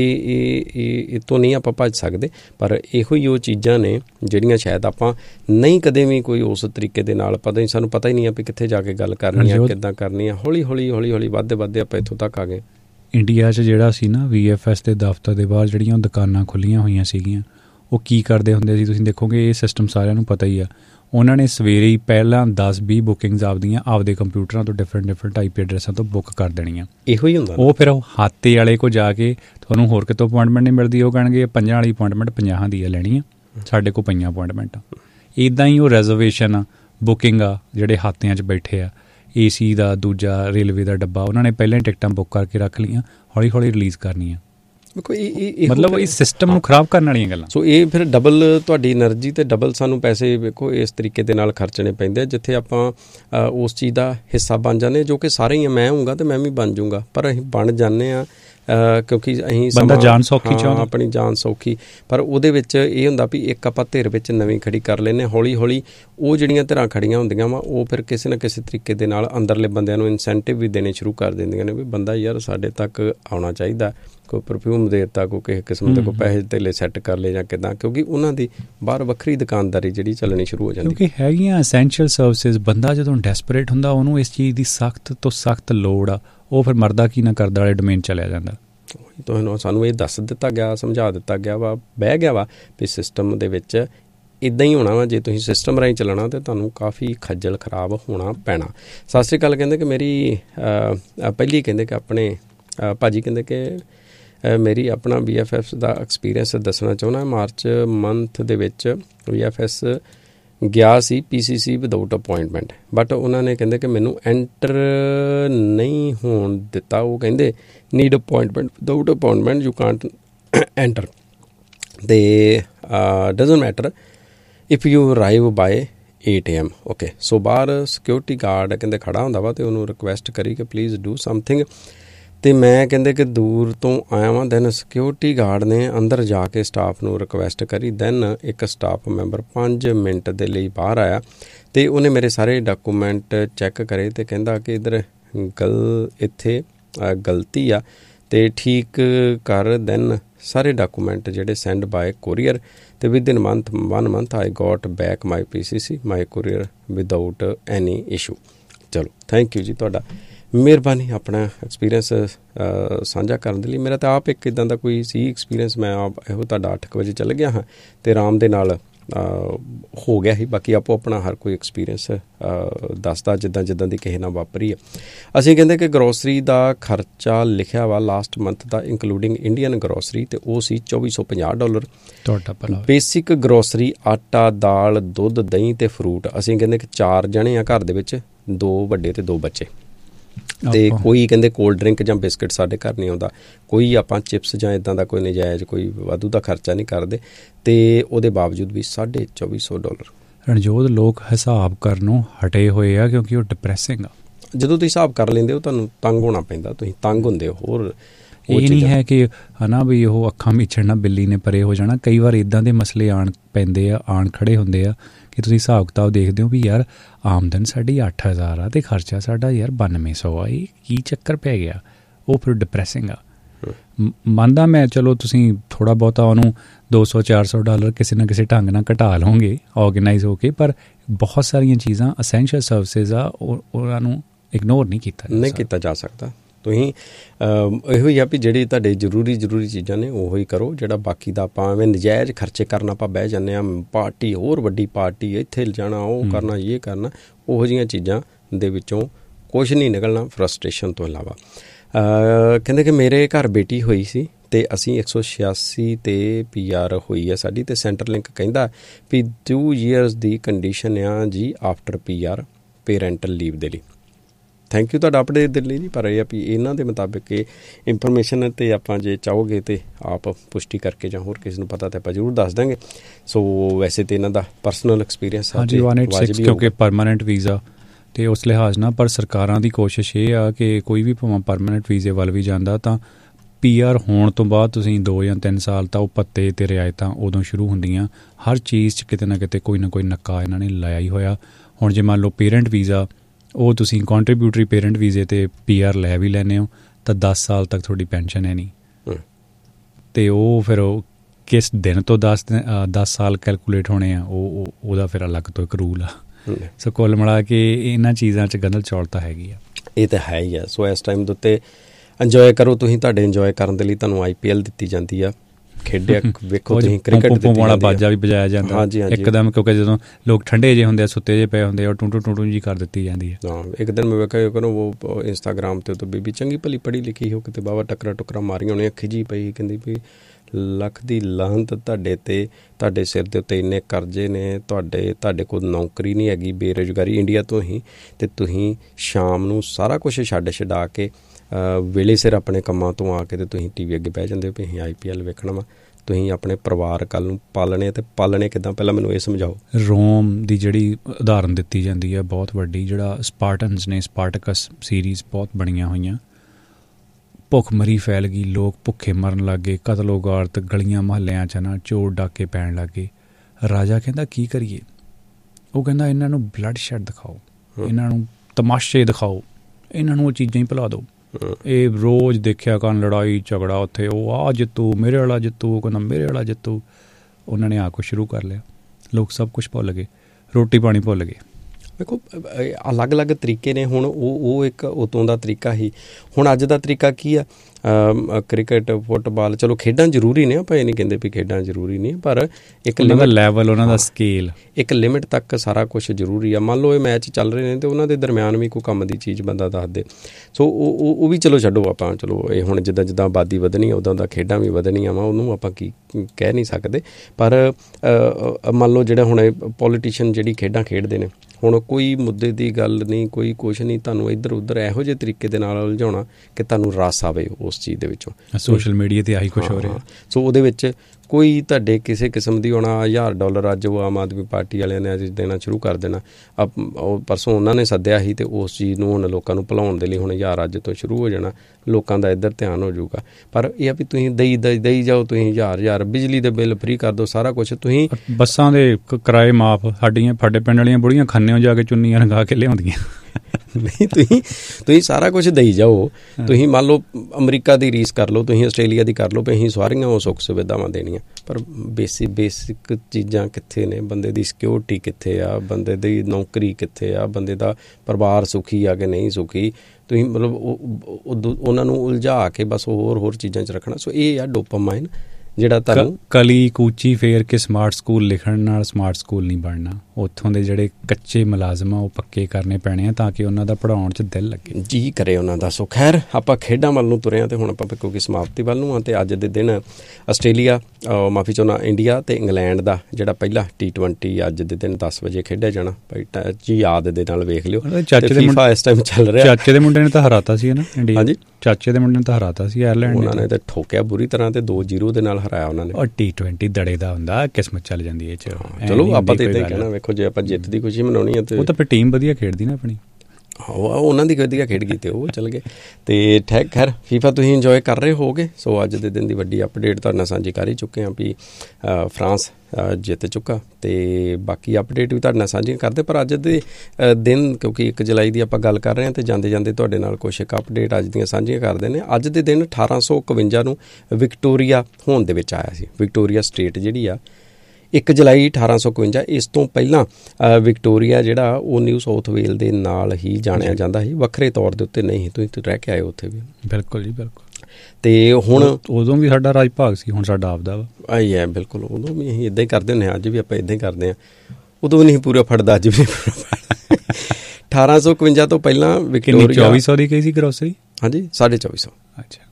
ਇਹ ਤੋਂ ਨਹੀਂ ਆਪਾਂ ਭੱਜ ਸਕਦੇ, ਪਰ ਇਹੋ ਹੀ ਉਹ ਚੀਜ਼ਾਂ ਨੇ ਜਿਹੜੀਆਂ ਸ਼ਾਇਦ ਆਪਾਂ ਨਹੀਂ ਕਦੇ ਵੀ ਕੋਈ ਉਸ ਤਰੀਕੇ ਦੇ ਨਾਲ ਸਾਨੂੰ ਪਤਾ ਹੀ ਨਹੀਂ ਆ ਵੀ ਕਿੱਥੇ ਜਾ ਕੇ ਗੱਲ ਕਰਨੀ ਆ, ਕਿੱਦਾਂ ਕਰਨੀ ਆ। ਹੌਲੀ ਹੌਲੀ ਵੱਧਦੇ ਆਪਾਂ ਇੱਥੋਂ ਤੱਕ ਆ ਗਏ। ਇੰਡੀਆ 'ਚ ਜਿਹੜਾ ਸੀ ਨਾ VFS ਦੇ ਦਫ਼ਤਰ ਦੇ ਬਾਹਰ ਜਿਹੜੀਆਂ ਦੁਕਾਨਾਂ ਖੁੱਲ੍ਹੀਆਂ ਹੋਈਆਂ ਸੀਗੀਆਂ, ਉਹ ਕੀ ਕਰਦੇ ਹੁੰਦੇ ਸੀ ਤੁਸੀਂ ਦੇਖੋਗੇ, ਇਹ ਸਿਸਟਮ ਸਾਰਿਆਂ ਨੂੰ ਪਤਾ ਹੀ ਆ। ਉਹਨਾਂ ਨੇ ਸਵੇਰੇ ਹੀ ਪਹਿਲਾਂ 10-20 ਬੁਕਿੰਗਸ ਆਪਦੇ ਕੰਪਿਊਟਰਾਂ ਤੋਂ ਡਿਫਰੈਂਟ IP ਐਡਰੈਸਾਂ ਤੋਂ ਬੁੱਕ ਕਰ ਦੇਣੀਆਂ। ਇਹੋ ਹੀ ਹੁੰਦਾ। ਉਹ ਫਿਰ ਹਾਤੇ ਵਾਲੇ ਕੋਲ ਜਾ ਕੇ ਤੁਹਾਨੂੰ ਹੋਰ ਕਿਤੋਂ ਅਪੁਆਇੰਟਮੈਂਟ ਨਹੀਂ ਮਿਲਦੀ, ਉਹ ਕਹਿਣਗੇ 50 ਵਾਲੀ ਅਪੁਆਇੰਟਮੈਂਟ 50 ਦੀ ਆ ਲੈਣੀ ਆ, ਸਾਡੇ ਕੋਲ ਪਈਆਂ ਅਪੁਆਇੰਟਮੈਂਟ। ਇੱਦਾਂ ਹੀ ਉਹ ਰਿਜ਼ਰਵੇਸ਼ਨ ਆ, ਬੁਕਿੰਗ ਆ, ਜਿਹੜੇ ਹਾਤਿਆਂ 'ਚ ਬੈਠੇ ਆ, AC ਦਾ, ਦੂਜਾ ਰੇਲਵੇ ਦਾ ਡੱਬਾ, ਉਹਨਾਂ ਨੇ ਪਹਿਲਾਂ ਹੀ ਟਿਕਟਾਂ ਬੁੱਕ ਕਰਕੇ ਰੱਖ ਲਈਆਂ, ਹੌਲੀ ਰਿਲੀਜ਼ ਕਰਨੀਆਂ। ਮਤਲਬ ਇਸ ਸਿਸਟਮ ਨੂੰ ਖਰਾਬ ਕਰਨ ਵਾਲੀਆਂ ਗੱਲਾਂ। ਸੋ ਇਹ ਫਿਰ ਡਬਲ ਤੁਹਾਡੀ ਐਨਰਜੀ ਅਤੇ ਡਬਲ ਸਾਨੂੰ ਪੈਸੇ ਵੇਖੋ ਇਸ ਤਰੀਕੇ ਦੇ ਨਾਲ ਖਰਚਣੇ ਪੈਂਦੇ, ਜਿੱਥੇ ਆਪਾਂ ਉਸ ਚੀਜ਼ ਦਾ ਹਿੱਸਾ ਬਣ ਜਾਂਦੇ, ਜੋ ਕਿ ਸਾਰੇ ਹੀ ਮੈਂ ਹੋਊਂਗਾ ਅਤੇ ਮੈਂ ਵੀ ਬਣ ਜਾਊਂਗਾ, ਪਰ ਅਸੀਂ ਬਣ ਜਾਂਦੇ ਹਾਂ ਕਿਉਂਕਿ ਅਸੀਂ ਜਾਨ ਸੌਖੀ ਚਾਹੁੰਦਾ, ਆਪਣੀ ਜਾਨ ਸੌਖੀ। ਪਰ ਉਹਦੇ ਵਿੱਚ ਇਹ ਹੁੰਦਾ ਵੀ ਇੱਕ ਆਪਾਂ ਧਿਰ ਵਿੱਚ ਨਵੀਂ ਖੜੀ ਕਰ ਲੈਂਦੇ, ਹੌਲੀ ਉਹ ਜਿਹੜੀਆਂ ਧਿਰਾਂ ਖੜੀਆਂ ਹੁੰਦੀਆਂ ਵਾ, ਉਹ ਫਿਰ ਕਿਸੇ ਨਾ ਕਿਸੇ ਤਰੀਕੇ ਦੇ ਨਾਲ ਅੰਦਰਲੇ ਬੰਦਿਆਂ ਨੂੰ ਇਨਸੈਂਟਿਵ ਵੀ ਦੇਣੇ ਸ਼ੁਰੂ ਕਰ ਦਿੰਦੀਆਂ ਨੇ ਵੀ ਬੰਦਾ ਯਾਰ ਸਾਡੇ ਤੱਕ ਆਉਣਾ ਚਾਹੀਦਾ, ਕੋਈ ਪਰਫਿਊਮ ਦੇ ਦਿੱਤਾ, ਕੋਈ ਕਿਸੇ ਕਿਸਮ ਦੇ ਕੋਈ ਪੈਸੇ ਧੇਲੇ ਸੈੱਟ ਕਰ ਲਏ ਜਾਂ ਕਿੱਦਾਂ, ਕਿਉਂਕਿ ਉਹਨਾਂ ਦੀ ਬਾਹਰ ਵੱਖਰੀ ਦੁਕਾਨਦਾਰੀ ਜਿਹੜੀ ਚੱਲਣੀ ਸ਼ੁਰੂ ਹੋ ਜਾਂਦੀ। ਕਿਉਂਕਿ ਹੈਗੀਆਂ ਐਸੈਂਸ਼ੀਅਲ ਸਰਵਿਸਿਜ਼, ਬੰਦਾ ਜਦੋਂ ਡੈਸਪਰੇਟ ਹੁੰਦਾ ਉਹਨੂੰ ਇਸ ਚੀਜ਼ ਦੀ ਸਖਤ ਤੋਂ ਸਖਤ ਲੋੜ ਆ, ਉਹ ਫਿਰ ਮਰਦਾ ਕੀ ਨਾ ਕਰਦਾ ਵਾਲੇ ਡੋਮੇਨ ਚਲਿਆ ਜਾਂਦਾ। ਤੁਹਾਨੂੰ ਸਾਨੂੰ ਇਹ ਦੱਸ ਦਿੱਤਾ ਗਿਆ, ਸਮਝਾ ਦਿੱਤਾ ਗਿਆ ਵਾ, ਬਹਿ ਗਿਆ ਵਾ ਵੀ ਸਿਸਟਮ ਦੇ ਵਿੱਚ ਇੱਦਾਂ ਹੀ ਹੋਣਾ ਵਾ। ਜੇ ਤੁਸੀਂ ਸਿਸਟਮ ਰਾਹੀਂ ਚੱਲਣਾ ਤਾਂ ਤੁਹਾਨੂੰ ਕਾਫੀ ਖੱਜਲ ਖਰਾਬ ਹੋਣਾ ਪੈਣਾ। ਸਤਿ ਸ਼੍ਰੀ ਅਕਾਲ ਕਹਿੰਦੇ ਕਿ ਮੇਰੀ ਪਹਿਲੀ ਕਹਿੰਦੇ ਕਿ ਆਪਣੇ ਭਾਜੀ ਕਹਿੰਦੇ ਕਿ ਮੇਰੀ ਆਪਣਾ VFS ਦਾ ਐਕਸਪੀਰੀਅੰਸ ਦੱਸਣਾ ਚਾਹੁੰਦਾ। ਮਾਰਚ ਮੰਥ ਦੇ ਵਿੱਚ VFS ਗਿਆ ਸੀ PCC ਵਿਦਆਊਟ ਅਪੁਆਇੰਟਮੈਂਟ, ਬਟ ਉਹਨਾਂ ਨੇ ਕਹਿੰਦੇ ਕਿ ਮੈਨੂੰ ਐਂਟਰ ਨਹੀਂ ਹੋਣ ਦਿੱਤਾ। ਉਹ ਕਹਿੰਦੇ need appointment, without appointment you Kant enter, ਤੇ doesn't matter if you arrive bye 8 AM। Okay, ਸੋ ਬਾਹਰ ਸਿਕਿਉਰਿਟੀ ਗਾਰਡ ਕਹਿੰਦੇ ਖੜ੍ਹਾ ਹੁੰਦਾ ਵਾ, ਅਤੇ ਉਹਨੂੰ ਰਿਕੁਐਸਟ ਕਰੀ ਕਿ ਪਲੀਜ਼ ਡੂ ਸਮਥਿੰਗ। ਅਤੇ ਮੈਂ ਕਹਿੰਦੇ ਕਿ ਦੂਰ ਤੋਂ ਆਇਆ ਵਾਂ। ਦੈਨ ਸਿਕਿਉਰਿਟੀ ਗਾਰਡ ਨੇ ਅੰਦਰ ਜਾ ਕੇ ਸਟਾਫ ਨੂੰ ਰਿਕੁਐਸਟ ਕਰੀ। ਦੈਨ ਇੱਕ ਸਟਾਫ ਮੈਂਬਰ 5 ਮਿੰਟ ਦੇ ਲਈ ਬਾਹਰ ਆਇਆ, ਅਤੇ ਉਹਨੇ ਮੇਰੇ ਸਾਰੇ ਡਾਕੂਮੈਂਟ ਚੈੱਕ ਕਰੇ ਅਤੇ ਕਹਿੰਦਾ ਕਿ ਇੱਧਰ ਇੱਥੇ ਗਲਤੀ ਆ ਅਤੇ ਠੀਕ ਕਰ। ਦੈਨ ਸਾਰੇ ਡਾਕੂਮੈਂਟ ਜਿਹੜੇ ਸੈਂਡ ਬਾਏ ਕੋਰੀਅਰ, ਅਤੇ within 1 month I goat back my PCC my courier without any issue. ਚਲੋ, ਥੈਂਕ ਯੂ ਜੀ ਤੁਹਾਡਾ, ਮਿਹਰਬਾਨੀ ਆਪਣਾ ਐਕਸਪੀਰੀਅੰਸ ਸਾਂਝਾ ਕਰਨ ਦੇ ਲਈ। ਮੇਰਾ ਤਾਂ ਆਪ ਇੱਕ ਇੱਦਾਂ ਦਾ ਕੋਈ ਸੀ ਐਕਸਪੀਰੀਅੰਸ, ਮੈਂ ਆਪ ਇਹੋ ਤੁਹਾਡਾ 8 ਵਜੇ ਚੱਲ ਗਿਆ ਹਾਂ ਅਤੇ ਆਰਾਮ ਦੇ ਨਾਲ ਹੋ ਗਿਆ ਸੀ। ਬਾਕੀ ਆਪੋ ਆਪਣਾ ਹਰ ਕੋਈ ਐਕਸਪੀਰੀਅੰਸ ਦੱਸਦਾ ਜਿੱਦਾਂ ਦੀ ਕਿਸੇ ਨਾਲ ਵਾਪਰੀ ਹੈ। ਅਸੀਂ ਕਹਿੰਦੇ ਕਿ ਗਰੋਸਰੀ ਦਾ ਖਰਚਾ ਲਿਖਿਆ ਵਾ ਲਾਸਟ ਮੰਥ ਦਾ ਇੰਕਲੂਡਿੰਗ ਇੰਡੀਅਨ ਗਰੋਸਰੀ, ਅਤੇ ਉਹ ਸੀ $2450। ਤੁਹਾਡਾ ਭਲਾ। ਬੇਸਿਕ ਗਰੋਸਰੀ ਆਟਾ, ਦਾਲ, ਦੁੱਧ, ਦਹੀਂ ਅਤੇ ਫਰੂਟ। ਅਸੀਂ ਕਹਿੰਦੇ ਕਿ 4 ਜਣੇ ਆ ਘਰ ਦੇ ਵਿੱਚ, 2 ਵੱਡੇ ਅਤੇ 2 ਬੱਚੇ, ਅਤੇ ਕੋਈ ਕਹਿੰਦੇ ਕੋਲਡ ਡਰਿੰਕ ਜਾਂ ਬਿਸਕਿਟ ਸਾਡੇ ਘਰ ਨਹੀਂ ਆਉਂਦਾ, ਕੋਈ ਆਪਾਂ ਚਿਪਸ ਜਾਂ ਇੱਦਾਂ ਦਾ ਕੋਈ ਨਜਾਇਜ਼ ਕੋਈ ਵਾਧੂ ਦਾ ਖਰਚਾ ਨਹੀਂ ਕਰਦੇ, ਅਤੇ ਉਹਦੇ ਬਾਵਜੂਦ ਵੀ $2450। ਰਣਜੋਤ, ਲੋਕ ਹਿਸਾਬ ਕਰਨੋਂ ਹਟੇ ਹੋਏ ਆ ਕਿਉਂਕਿ ਉਹ ਡਿਪਰੈਸਿੰਗ ਆ। ਜਦੋਂ ਤੁਸੀਂ ਹਿਸਾਬ ਕਰ ਲੈਂਦੇ ਹੋ ਤੁਹਾਨੂੰ ਤੰਗ ਹੋਣਾ ਪੈਂਦਾ, ਤੁਸੀਂ ਤੰਗ ਹੁੰਦੇ ਹੋ। ਹੋਰ ਇਹ ਨਹੀਂ ਹੈ ਕਿ ਹੈ ਨਾ ਵੀ ਉਹ ਅੱਖਾਂ ਮੀਚਣ ਨਾਲ ਬਿੱਲੀ ਨੇ ਪਰੇ ਹੋ ਜਾਣਾ। ਕਈ ਵਾਰ ਇੱਦਾਂ ਦੇ ਮਸਲੇ ਆਣ ਖੜੇ ਹੁੰਦੇ ਆ ਕਿ ਤੁਸੀਂ ਹਿਸਾਬ ਕਿਤਾਬ ਦੇਖਦੇ ਹੋ ਵੀ ਯਾਰ ਆਮਦਨ ਸਾਡੀ 8000 ਆ ਅਤੇ ਖਰਚਾ ਸਾਡਾ ਯਾਰ 9200 ਆ, ਇਹ ਕੀ ਚੱਕਰ ਪੈ ਗਿਆ। ਉਹ ਫਿਰ ਡਿਪਰੈਸਿੰਗ ਆ। ਮੰਨਦਾ ਮੈਂ, ਚਲੋ ਤੁਸੀਂ ਥੋੜ੍ਹਾ ਬਹੁਤਾ ਉਹਨੂੰ $200-400 ਕਿਸੇ ਨਾ ਕਿਸੇ ਢੰਗ ਨਾਲ ਘਟਾ ਲਓਗੇ ਔਰਗੇਨਾਈਜ਼ ਹੋ ਕੇ, ਪਰ ਬਹੁਤ ਸਾਰੀਆਂ ਚੀਜ਼ਾਂ ਅਸੈਂਸ਼ੀਅਲ ਸਰਵਿਸਿਜ਼ ਆ, ਉਹਨਾਂ ਨੂੰ ਇਗਨੋਰ ਨਹੀਂ ਕੀਤਾ ਜਾ ਸਕਦਾ। ਤੁਸੀਂ ਇਹੋ ਹੀ ਆ ਵੀ ਜਿਹੜੀ ਤੁਹਾਡੇ ਜ਼ਰੂਰੀ ਚੀਜ਼ਾਂ ਨੇ ਉਹੀ ਕਰੋ, ਜਿਹੜਾ ਬਾਕੀ ਦਾ ਆਪਾਂ ਐਵੇਂ ਨਜਾਇਜ਼ ਖਰਚੇ ਕਰਨ ਆਪਾਂ ਬਹਿ ਜਾਂਦੇ ਹਾਂ। ਪਾਰਟੀ, ਹੋਰ ਵੱਡੀ ਪਾਰਟੀ, ਇੱਥੇ ਲਿਜਾਣਾ, ਉਹ ਕਰਨਾ, ਇਹ ਕਰਨਾ, ਉਹੋ ਜਿਹੀਆਂ ਚੀਜ਼ਾਂ ਦੇ ਵਿੱਚੋਂ ਕੁਛ ਨਹੀਂ ਨਿਕਲਣਾ ਫਰਸਟ੍ਰੇਸ਼ਨ ਤੋਂ ਇਲਾਵਾ। ਕਹਿੰਦੇ ਕਿ ਮੇਰੇ ਘਰ ਬੇਟੀ ਹੋਈ ਸੀ, ਅਤੇ ਅਸੀਂ 186 ਤੇ PR ਹੋਈ ਹੈ ਸਾਡੀ, ਅਤੇ ਸੈਂਟਰਲਿੰਕ ਕਹਿੰਦਾ ਵੀ 2 years ਦੀ ਕੰਡੀਸ਼ਨ ਆ ਜੀ ਆਫਟਰ PR ਪੇਰੈਂਟਲ ਲੀਵ ਦੇ ਲਈ। ਥੈਂਕ ਯੂ ਤੁਹਾਡਾ ਅਪਡੇਟ ਦੇ ਲਈ ਜੀ। ਪਰ ਇਹ ਆ ਵੀ ਇਹਨਾਂ ਦੇ ਮੁਤਾਬਿਕ ਇਹ ਇਨਫੋਰਮੇਸ਼ਨ, ਅਤੇ ਆਪਾਂ ਜੇ ਚਾਹੋਗੇ ਤਾਂ ਆਪ ਪੁਸ਼ਟੀ ਕਰਕੇ ਜਾਂ ਹੋਰ ਕਿਸੇ ਨੂੰ ਪਤਾ ਤਾਂ ਆਪਾਂ ਜ਼ਰੂਰ ਦੱਸ ਦਾਂਗੇ। ਸੋ ਵੈਸੇ ਤਾਂ ਇਹਨਾਂ ਦਾ ਪਰਸਨਲ ਐਕਸਪੀਰੀਅੰਸ ਹਾਂਜੀ 186 ਕਿਉਂਕਿ ਪਰਮਾਨੈਂਟ ਵੀਜ਼ਾ ਅਤੇ ਉਸ ਲਿਹਾਜ਼ ਨਾਲ, ਪਰ ਸਰਕਾਰਾਂ ਦੀ ਕੋਸ਼ਿਸ਼ ਇਹ ਆ ਕਿ ਕੋਈ ਵੀ ਭਾਵੇਂ ਪਰਮਾਨੈਂਟ ਵੀਜ਼ੇ ਵੱਲ ਵੀ ਜਾਂਦਾ ਤਾਂ PR ਹੋਣ ਤੋਂ ਬਾਅਦ ਤੁਸੀਂ 2 ਜਾਂ 3 ਸਾਲ ਤਾਂ ਉਹ ਭੱਤੇ ਅਤੇ ਰਿਆਇਤਾਂ ਉਦੋਂ ਸ਼ੁਰੂ ਹੁੰਦੀਆਂ। ਹਰ ਚੀਜ਼ 'ਚ ਕਿਤੇ ਨਾ ਕਿਤੇ ਕੋਈ ਨਾ ਕੋਈ ਨੱਕਾ ਇਹਨਾਂ ਨੇ ਲਾਇਆ ਹੀ ਹੋਇਆ। ਹੁਣ ਜੇ ਮੰਨ ਲਓ ਪੇਰੈਂਟ ਵੀਜ਼ਾ, ਉਹ ਤੁਸੀਂ ਕੰਟਰੀਬਿਊਟਰੀ ਪੇਰੈਂਟ ਵੀਜ਼ੇ 'ਤੇ PR ਲੈ ਵੀ ਲੈਂਦੇ ਹੋ ਤਾਂ 10 ਸਾਲ ਤੱਕ ਤੁਹਾਡੀ ਪੈਨਸ਼ਨ ਹੈ ਨਹੀਂ, ਅਤੇ ਉਹ ਫਿਰ ਕਿਸ ਦਿਨ ਤੋਂ 10 ਸਾਲ ਕੈਲਕੂਲੇਟ ਹੋਣੇ ਆ, ਉਹਦਾ ਫਿਰ ਅਲੱਗ ਤੋਂ ਇੱਕ ਰੂਲ ਆ। ਸੋ ਕੁੱਲ ਮਿਲਾ ਕੇ ਇਹਨਾਂ ਚੀਜ਼ਾਂ 'ਚ ਗੰਦਲ ਚੌਲਤਾ ਹੈਗੀ ਆ। ਇਹ ਤਾਂ ਹੈ ਹੀ ਆ। ਸੋ ਇਸ ਟਾਈਮ ਦੇ ਉੱਤੇ ਇੰਜੋਏ ਕਰੋ ਤੁਸੀਂ। ਤੁਹਾਡੇ ਇੰਜੋਏ ਕਰਨ ਦੇ ਲਈ ਤੁਹਾਨੂੰ IPL ਦਿੱਤੀ ਜਾਂਦੀ ਆ, ਖੇਡਿਆ ਵੇਖੋ ਤੁਸੀਂ, ਕ੍ਰਿਕਟ ਦਿੱਤੀ ਵਾਲਾ ਬਾਜਾ ਵੀ ਵਜਾਇਆ ਜਾਂਦਾ ਇੱਕਦਮ, ਕਿਉਂਕਿ ਜਦੋਂ ਲੋਕ ਠੰਡੇ ਜਿਹੇ ਹੁੰਦੇ ਆ, ਸੁੱਤੇ ਜਿਹੇ ਪਏ ਹੁੰਦੇ ਆ, ਟੂੰ ਟੂੰ ਜੀ ਕਰ ਦਿੱਤੀ ਜਾਂਦੀ ਹੈ। ਹਾਂ, ਇੱਕ ਦਿਨ ਮੈਂ ਵੇਖਿਆ ਕਰੋ ਉਹ ਇੰਸਟਾਗ੍ਰਾਮ 'ਤੇ ਤੋਂ ਬੀਬੀ ਚੰਗੀ ਭਲੀ ਪੜ੍ਹੀ ਲਿਖੀ ਹੋ, ਕਿਤੇ ਬਾਬਾ ਟੱਕਰਾਂ ਮਾਰੀਆਂ ਹੋਣੀਆਂ, ਖਿਜੀ ਪਈ, ਕਹਿੰਦੀ ਵੀ ਲੱਖ ਦੀ ਲਾਹਨਤ ਤੁਹਾਡੇ 'ਤੇ, ਤੁਹਾਡੇ ਸਿਰ ਦੇ ਉੱਤੇ ਇੰਨੇ ਕਰਜ਼ੇ ਨੇ, ਤੁਹਾਡੇ ਕੋਲ ਨੌਕਰੀ ਨਹੀਂ ਹੈਗੀ, ਬੇਰੁਜ਼ਗਾਰੀ ਇੰਡੀਆ ਤੋਂ ਹੀ, ਅਤੇ ਤੁਸੀਂ ਸ਼ਾਮ ਨੂੰ ਸਾਰਾ ਕੁਛ ਛਡਾ ਕੇ ਵੇਲੇ ਸਿਰ ਆਪਣੇ ਕੰਮਾਂ ਤੋਂ ਆ ਕੇ ਅਤੇ ਤੁਸੀਂ TV ਅੱਗੇ ਬਹਿ ਜਾਂਦੇ ਹੋ ਵੀ ਅਸੀਂ IPL ਵੇਖਣਾ ਵਾ। ਤੁਸੀਂ ਆਪਣੇ ਪਰਿਵਾਰ ਕੱਲ੍ਹ ਨੂੰ ਪਾਲਣੇ, ਅਤੇ ਪਾਲਣੇ ਕਿੱਦਾਂ, ਪਹਿਲਾਂ ਮੈਨੂੰ ਇਹ ਸਮਝਾਓ। ਰੋਮ ਦੀ ਜਿਹੜੀ ਉਦਾਹਰਨ ਦਿੱਤੀ ਜਾਂਦੀ ਹੈ ਬਹੁਤ ਵੱਡੀ, ਜਿਹੜਾ ਸਪਾਰਟਨਸ ਨੇ, ਸਪਾਰਟਕਸ ਸੀਰੀਜ਼ ਬਹੁਤ ਬਣੀਆਂ ਹੋਈਆਂ, ਭੁੱਖਮਰੀ ਫੈਲ ਗਈ, ਲੋਕ ਭੁੱਖੇ ਮਰਨ ਲੱਗ ਗਏ, ਕਤਲੋ ਗਾਰਤ ਗਲੀਆਂ ਮੁਹੱਲਿਆਂ 'ਚ ਨਾ ਚੋਰ ਡਾਕੇ ਪੈਣ ਲੱਗ ਗਏ। ਰਾਜਾ ਕਹਿੰਦਾ ਕੀ ਕਰੀਏ? ਉਹ ਕਹਿੰਦਾ ਇਹਨਾਂ ਨੂੰ ਬਲੱਡ ਸ਼ੈਡ ਦਿਖਾਓ, ਇਹਨਾਂ ਨੂੰ ਤਮਾਸ਼ੇ ਦਿਖਾਓ, ਇਹਨਾਂ ਨੂੰ ਉਹ ਚੀਜ਼ਾਂ ਹੀ ਭੁਲਾ ਦਿਓ। ਇਹ ਰੋਜ਼ ਦੇਖਿਆ ਕਰਨ ਲੜਾਈ ਝਗੜਾ, ਉੱਥੇ ਉਹ ਆ ਜਿੱਤੂ, ਮੇਰੇ ਵਾਲਾ ਜਿੱਤੂ, ਉਹ ਕਹਿੰਦਾ ਮੇਰੇ ਵਾਲਾ ਜਿੱਤੂ। ਉਹਨਾਂ ਨੇ ਆ ਕੁਛ ਸ਼ੁਰੂ ਕਰ ਲਿਆ, ਲੋਕ ਸਭ ਕੁਛ ਭੁੱਲ ਗਏ, ਰੋਟੀ ਪਾਣੀ ਭੁੱਲ ਗਏ। ਵੇਖੋ ਅਲੱਗ-ਅਲੱਗ ਤਰੀਕੇ ਨੇ। ਹੁਣ ਉਹ ਇੱਕ ਉਦੋਂ ਦਾ ਤਰੀਕਾ ਸੀ, ਹੁਣ ਅੱਜ ਦਾ ਤਰੀਕਾ ਕੀ ਆ? ਕ੍ਰਿਕਟ, ਫੁੱਟਬਾਲ, ਚਲੋ ਖੇਡਾਂ ਜ਼ਰੂਰੀ ਨੇ, ਆਪਾਂ ਇਹ ਨਹੀਂ ਕਹਿੰਦੇ ਵੀ ਖੇਡਾਂ ਜ਼ਰੂਰੀ ਨਹੀਂ, ਪਰ ਇੱਕ ਲੈਵਲ, ਉਹਨਾਂ ਦਾ ਸਕੇਲ, ਇੱਕ ਲਿਮਿਟ ਤੱਕ ਸਾਰਾ ਕੁਛ ਜ਼ਰੂਰੀ ਆ। ਮੰਨ ਲਓ ਇਹ ਮੈਚ ਚੱਲ ਰਹੇ ਨੇ ਅਤੇ ਉਹਨਾਂ ਦੇ ਦਰਮਿਆਨ ਵੀ ਕੋਈ ਕੰਮ ਦੀ ਚੀਜ਼ ਬੰਦਾ ਦੱਸ ਦੇ, ਸੋ ਉਹ ਵੀ ਚਲੋ ਛੱਡੋ ਆਪਾਂ, ਚਲੋ ਇਹ ਹੁਣ ਜਿੱਦਾਂ ਆਬਾਦੀ ਵਧਣੀ ਉੱਦਾਂ ਦਾ ਖੇਡਾਂ ਵੀ ਵਧਣੀਆਂ ਵਾ, ਉਹਨੂੰ ਆਪਾਂ ਕੀ ਕਹਿ ਨਹੀਂ ਸਕਦੇ। ਪਰ ਮੰਨ ਲਓ ਜਿਹੜਾ ਹੁਣ ਪੋਲੀਟੀਸ਼ੀਅਨ ਜਿਹੜੀ ਖੇਡਾਂ ਖੇਡਦੇ ਨੇ, ਹੁਣ ਕੋਈ ਮੁੱਦੇ ਦੀ ਗੱਲ ਨਹੀਂ, ਕੋਈ ਕੁਛ ਨਹੀਂ, ਤੁਹਾਨੂੰ ਇੱਧਰ ਉੱਧਰ ਇਹੋ ਜਿਹੇ ਤਰੀਕੇ ਦੇ ਨਾਲ ਉਲਝਾਉਣਾ ਕਿ ਤੁਹਾਨੂੰ ਰਸ ਆਵੇ ਉਸ ਚੀਜ਼ ਦੇ ਵਿੱਚੋਂ। ਸੋਸ਼ਲ ਮੀਡੀਆ 'ਤੇ ਆਹੀ ਕੁਛ ਹੋ ਰਿਹਾ। ਸੋ ਉਹਦੇ ਵਿੱਚ ਕੋਈ ਤੁਹਾਡੇ ਕਿਸੇ ਕਿਸਮ ਦੀ ਹੋਣਾ $1000 ਅੱਜ ਉਹ ਆਮ ਆਦਮੀ ਪਾਰਟੀ ਵਾਲਿਆਂ ਨੇ ਅੱਜ ਦੇਣਾ ਸ਼ੁਰੂ ਕਰ ਦੇਣਾ। ਉਹ ਪਰਸੋਂ ਉਹਨਾਂ ਨੇ ਸੱਦਿਆ ਸੀ, ਅਤੇ ਉਸ ਚੀਜ਼ ਨੂੰ ਹੁਣ ਲੋਕਾਂ ਨੂੰ ਭੁਲਾਉਣ ਦੇ ਲਈ ਹੁਣ 1000 ਅੱਜ ਤੋਂ ਸ਼ੁਰੂ ਹੋ ਜਾਣਾ, ਲੋਕਾਂ ਦਾ ਇੱਧਰ ਧਿਆਨ ਹੋ ਜਾਊਗਾ। ਪਰ ਇਹ ਆ ਵੀ ਤੁਸੀਂ ਦਈ ਜਾਓ, ਤੁਸੀਂ 1000 ਬਿਜਲੀ ਦੇ ਬਿੱਲ ਫ੍ਰੀ ਕਰ ਦਿਓ, ਸਾਰਾ ਕੁਛ ਤੁਸੀਂ, ਬੱਸਾਂ ਦੇ ਕਿਰਾਏ ਮਾਫ, ਸਾਡੇ ਪਿੰਡ ਵਾਲੀਆਂ ਬੁੜੀਆਂ ਖੰਨਿਓ ਜਾ ਕੇ ਚੁੰਨੀਆਂ ਰੰਗਾ ਕੇ ਲਿਆਉਂਦੀਆਂ। ਨਹੀਂ, ਤੁਸੀਂ ਸਾਰਾ ਕੁਛ ਦਈ ਜਾਓ। ਤੁਸੀਂ ਮੰਨ ਲਓ ਅਮਰੀਕਾ ਦੀ ਰੀਸ ਕਰ ਲਓ, ਤੁਸੀਂ ਆਸਟ੍ਰੇਲੀਆ ਦੀ ਕਰ ਲਓ, ਵੀ ਅਸੀਂ ਸਾਰੀਆਂ ਉਹ ਸੁੱਖ ਸੁਵਿਧਾਵਾਂ ਦੇਣੀਆਂ, ਪਰ ਬੇਸਿਕ ਚੀਜ਼ਾਂ ਕਿੱਥੇ ਨੇ? ਬੰਦੇ ਦੀ ਸਿਕਿਉਰਿਟੀ ਕਿੱਥੇ ਆ? ਬੰਦੇ ਦੀ ਨੌਕਰੀ ਕਿੱਥੇ ਆ? ਬੰਦੇ ਦਾ ਪਰਿਵਾਰ ਸੁਖੀ ਆ ਕਿ ਨਹੀਂ ਸੁਖੀ? ਤੁਸੀਂ ਮਤਲਬ ਉਹਨਾਂ ਨੂੰ ਉਲਝਾ ਕੇ ਬਸ ਹੋਰ ਚੀਜ਼ਾਂ 'ਚ ਰੱਖਣਾ। ਸੋ ਇਹ ਆ ਡੋਪਾਮਾਈਨ, ਜਿਹੜਾ ਤੁਹਾਨੂੰ ਕਲੀ ਕੂਚੀ ਫੇਰ ਕੇ ਸਮਾਰਟ ਸਕੂਲ ਲਿਖਣ ਨਾਲ ਸਮਾਰਟ ਸਕੂਲ ਨਹੀਂ ਬਣਨਾ। ਉੱਥੋਂ ਦੇ ਜਿਹੜੇ ਕੱਚੇ ਮੁਲਾਜ਼ਮ ਆ ਉਹ ਪੱਕੇ ਕਰਨੇ ਪੈਣੇ ਆ, ਤਾਂ ਕਿ ਉਹਨਾਂ ਦਾ ਪੜ੍ਹਾਉਣ 'ਚ ਦਿਲ ਲੱਗੇ, ਜੀ ਕਰੇ ਉਹਨਾਂ ਦਾ। ਸੋ ਖੈਰ ਆਪਾਂ ਖੇਡਾਂ ਵੱਲ ਨੂੰ ਤੁਰੇ ਹਾਂ, ਅਤੇ ਹੁਣ ਆਪਾਂ ਕਿਉਂਕਿ ਸਮਾਪਤੀ ਵੱਲ ਨੂੰ ਹਾਂ, ਅਤੇ ਅੱਜ ਦੇ ਦਿਨ ਆਸਟ੍ਰੇਲੀਆ, ਮਾਫੀ ਚਾਹੁੰਦਾ, ਇੰਡੀਆ ਅਤੇ ਇੰਗਲੈਂਡ ਦਾ ਜਿਹੜਾ ਪਹਿਲਾ T20 ਅੱਜ ਦੇ ਦਿਨ 10 ਵਜੇ ਖੇਡਿਆ ਜਾਣਾ। ਜੀ ਯਾਦ ਦੇ ਨਾਲ ਵੇਖ ਲਿਓ। FIFA ਇਸ ਟਾਈਮ ਚੱਲ ਰਿਹਾ। ਚਾਚੇ ਦੇ ਮੁੰਡੇ ਨੇ ਤਾਂ ਹਰਾਤਾ ਸੀ ਨਾ ਇੰਡੀਆ। ਹਾਂਜੀ, ਚਾਚੇ ਦੇ ਮੁੰਡੇ ਨੇ ਤਾਂ ਹਰਾਤਾ ਸੀ ਆਇਰਲੈਂਡ। ਉਹਨਾਂ ਨੇ ਤਾਂ ਠੋਕਿਆ ਬੁਰੀ ਤਰ੍ਹਾਂ, ਅਤੇ 2-0 ਦੇ ਨਾਲ ਹਰਾਇਆ ਉਹਨਾਂ ਨੇ। ਔਰ T20 ਦੜੇ ਦਾ ਹੁੰਦਾ, ਕਿਸਮਤ ਚੱਲ ਜਾਂਦੀ ਹੈ। ਚਲੋ ਆਪਾਂ ਤਾਂ ਇੱਦਾਂ ਹੀ ਕਹਿਣਾ, ਵੇਖੋ ਜੇ ਆਪਾਂ ਜਿੱਤ ਦੀ ਖੁਸ਼ੀ ਮਨਾਉਣੀ ਹੈ ਤੇ ਉਹ ਤਾਂ ਫਿਰ ਟੀਮ ਵਧੀਆ ਖੇਡਦੀ ਨਾ ਆਪਣੀ। ਉਹਨਾਂ ਦੀ ਵਧੀਆ ਖੇਡ ਗਈ ਅਤੇ ਉਹ ਚੱਲ ਗਏ। ਅਤੇ ਖੈਰ FIFA ਤੁਸੀਂ ਇੰਜੋਏ ਕਰ ਰਹੇ ਹੋਗੇ। ਸੋ ਅੱਜ ਦੇ ਦਿਨ ਦੀ ਵੱਡੀ ਅਪਡੇਟ ਤੁਹਾਡੇ ਨਾਲ ਸਾਂਝੀ ਕਰ ਹੀ ਚੁੱਕੇ ਹਾਂ ਵੀ ਫਰਾਂਸ ਜਿੱਤ ਚੁੱਕਾ, ਅਤੇ ਬਾਕੀ ਅਪਡੇਟ ਵੀ ਤੁਹਾਡੇ ਨਾਲ ਸਾਂਝੀਆਂ ਕਰਦੇ। ਪਰ ਅੱਜ ਦੇ ਦਿਨ ਕਿਉਂਕਿ 1 ਜੁਲਾਈ ਦੀ ਆਪਾਂ ਗੱਲ ਕਰ ਰਹੇ ਹਾਂ, ਅਤੇ ਜਾਂਦੇ ਤੁਹਾਡੇ ਨਾਲ ਕੁਛ ਇੱਕ ਅਪਡੇਟ ਅੱਜ ਦੀਆਂ ਸਾਂਝੀਆਂ ਕਰਦੇ ਨੇ। ਅੱਜ ਦੇ ਦਿਨ 1851 ਨੂੰ ਵਿਕਟੋਰੀਆ ਹੋਂਦ ਦੇ ਵਿੱਚ ਆਇਆ ਸੀ। ਵਿਕਟੋਰੀਆ ਸਟੇਟ ਜਿਹੜੀ ਆ 1 ਜੁਲਾਈ 1851। ਇਸ ਤੋਂ ਪਹਿਲਾਂ ਵਿਕਟੋਰੀਆ ਜਿਹੜਾ ਉਹ ਨਿਊ ਸਾਊਥ ਵੇਲ ਦੇ ਨਾਲ ਹੀ ਜਾਣਿਆ ਜਾਂਦਾ ਸੀ, ਵੱਖਰੇ ਤੌਰ ਦੇ ਉੱਤੇ ਨਹੀਂ। ਤੁਸੀਂ ਰਹਿ ਕੇ ਆਏ ਉੱਥੇ ਵੀ। ਬਿਲਕੁਲ ਜੀ, ਬਿਲਕੁਲ। ਅਤੇ ਹੁਣ ਉਦੋਂ ਵੀ ਸਾਡਾ ਰਾਜ ਭਾਗ ਸੀ, ਹੁਣ ਸਾਡਾ ਆਪਦਾ ਵਾ। ਆਈ ਹੈ, ਬਿਲਕੁਲ। ਉਦੋਂ ਵੀ ਅਸੀਂ ਇੱਦਾਂ ਹੀ ਕਰਦੇ ਹੁੰਦੇ ਹਾਂ, ਅੱਜ ਵੀ ਆਪਾਂ ਇੱਦਾਂ ਹੀ ਕਰਦੇ ਹਾਂ। ਉਦੋਂ ਵੀ ਨਹੀਂ ਪੂਰਾ ਫੜਦਾ, ਅੱਜ ਵੀ ਨਹੀਂ ਪੂਰਾ ਫੜਦਾ। 1851 ਤੋਂ ਪਹਿਲਾਂ ਵਿਕਟੋਰੀਆ 2400 ਦੀ ਕਹੀ ਸੀ ਗਰੋਸਰੀ। ਹਾਂਜੀ, 2450। ਅੱਛਾ।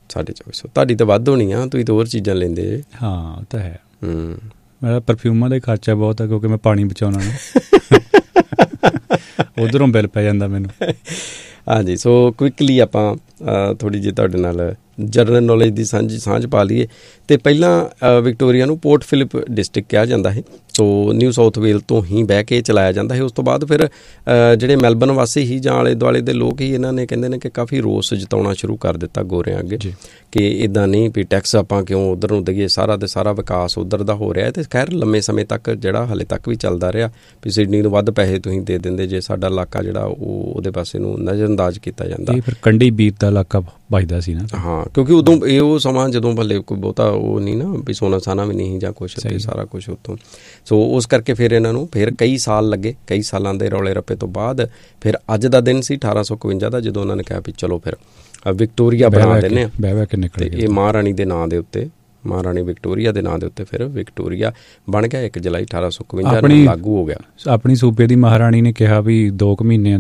2400 ਤੁਹਾਡੀ ਤਾਂ ਵੱਧ ਹੋਣੀ ਆ, ਤੁਸੀਂ ਤਾਂ ਹੋਰ ਚੀਜ਼ਾਂ ਲੈਂਦੇ ਜੇ। ਹਾਂ ਉਹ ਤਾਂ ਹੈ। ਮੇਰਾ ਪਰਫਿਊਮਾਂ ਦਾ ਖਰਚਾ ਬਹੁਤ ਹੈ ਕਿਉਂਕਿ ਮੈਂ ਪਾਣੀ ਬਚਾਉਣਾ ਨਾ, ਉੱਧਰੋਂ ਬਿੱਲ ਪੈ ਜਾਂਦਾ ਮੈਨੂੰ। ਹਾਂਜੀ, ਸੋ ਕੁਇਕਲੀ ਆਪਾਂ ਥੋੜ੍ਹੀ ਜਿਹੀ ਤੁਹਾਡੇ ਨਾਲ ਜਨਰਲ ਨੌਲੇਜ ਦੀ ਸਾਂਝ ਪਾ ਲਈਏ। ਅਤੇ ਪਹਿਲਾਂ ਵਿਕਟੋਰੀਆ ਨੂੰ ਪੋਰਟ ਫਿਲਿਪ ਡਿਸਟ੍ਰਿਕਟ ਕਿਹਾ ਜਾਂਦਾ ਹੈ। ਸੋ ਨਿਊ ਸਾਊਥ ਵੇਲ ਤੋਂ ਹੀ ਬਹਿ ਕੇ ਚਲਾਇਆ ਜਾਂਦਾ ਹੈ। ਉਸ ਤੋਂ ਬਾਅਦ ਫਿਰ ਜਿਹੜੇ ਮੈਲਬਰਨ ਵਾਸੀ ਹੀ ਜਾਂ ਆਲੇ ਦੁਆਲੇ ਦੇ ਲੋਕ ਹੀ ਇਹਨਾਂ ਨੇ ਕਹਿੰਦੇ ਨੇ ਕਿ ਕਾਫੀ ਰੋਸ ਜਤਾਉਣਾ ਸ਼ੁਰੂ ਕਰ ਦਿੱਤਾ ਗੋਰਿਆਂ ਅੱਗੇ ਕਿ ਇੱਦਾਂ ਨਹੀਂ ਵੀ ਟੈਕਸ ਆਪਾਂ ਕਿਉਂ ਉੱਧਰ ਨੂੰ ਦਈਏ, ਸਾਰਾ ਦੇ ਸਾਰਾ ਵਿਕਾਸ ਉੱਧਰ ਦਾ ਹੋ ਰਿਹਾ। ਅਤੇ ਖੈਰ ਲੰਮੇ ਸਮੇਂ ਤੱਕ ਜਿਹੜਾ ਹਾਲੇ ਤੱਕ ਵੀ ਚੱਲਦਾ ਰਿਹਾ ਵੀ ਸਿਡਨੀ ਨੂੰ ਵੱਧ ਪੈਸੇ ਤੁਸੀਂ ਦੇ ਦਿੰਦੇ ਜੇ ਸਾਡਾ ਇਲਾਕਾ ਜਿਹੜਾ ਉਹਦੇ ਪਾਸੇ ਨੂੰ ਨਜ਼ਰਅੰਦਾਜ਼ ਕੀਤਾ ਜਾਂਦਾ। ਫਿਰ ਕੰਢੀ ਬੀਤ ਦਾ ਇਲਾਕਾ ਵੱਜਦਾ ਸੀ ਨਾ। ਹਾਂ, ਕਿਉਂਕਿ ਉਦੋਂ ਇਹ ਉਹ ਸਮਾਂ ਜਦੋਂ ਭਲੇ ਕੋਈ ਬਹੁਤਾ ਉਹ ਨਹੀਂ ਨਾ ਵੀ ਸੋਨਾ ਸਾਨਾ ਵੀ ਨਹੀਂ ਜਾਂ ਕੁਛ, ਅਤੇ ਸਾਰਾ ਕੁਛ ਉੱਥੋਂ। ਸੋ ਉਸ ਕਰਕੇ ਫਿਰ ਇਹਨਾਂ ਨੂੰ ਫਿਰ ਕਈ ਸਾਲ ਲੱਗੇ, ਕਈ ਸਾਲਾਂ ਦੇ ਰੌਲੇ ਰੱਪੇ ਤੋਂ ਬਾਅਦ ਫਿਰ ਅੱਜ ਦਾ ਦਿਨ ਸੀ 1851 ਦਾ, ਜਦੋਂ ਉਹਨਾਂ ਨੇ ਕਿਹਾ ਵੀ ਚਲੋ ਫਿਰ ਵਿਕਟੋਰੀਆ ਬਣਾ ਦਿੰਦੇ ਹਾਂ। ਅਤੇ ਇਹ ਮਹਾਰਾਣੀ ਦੇ ਨਾਂ ਦੇ ਉੱਤੇ, ਮਹਾਰਾਣੀ ਵਿਕਟੋਰੀਆ ਦੇ ਨਾਂ ਦੇ ਉੱਤੇ ਫਿਰ ਵਿਕਟੋਰੀਆ ਬਣ ਗਿਆ। 1 ਜੁਲਾਈ 1851 ਨੂੰ ਲਾਗੂ ਹੋ ਗਿਆ। ਆਪਣੀ ਸੂਬੇ ਦੀ ਮਹਾਰਾਣੀ ਨੇ ਕਿਹਾ ਵੀ 2 ਮਹੀਨੇ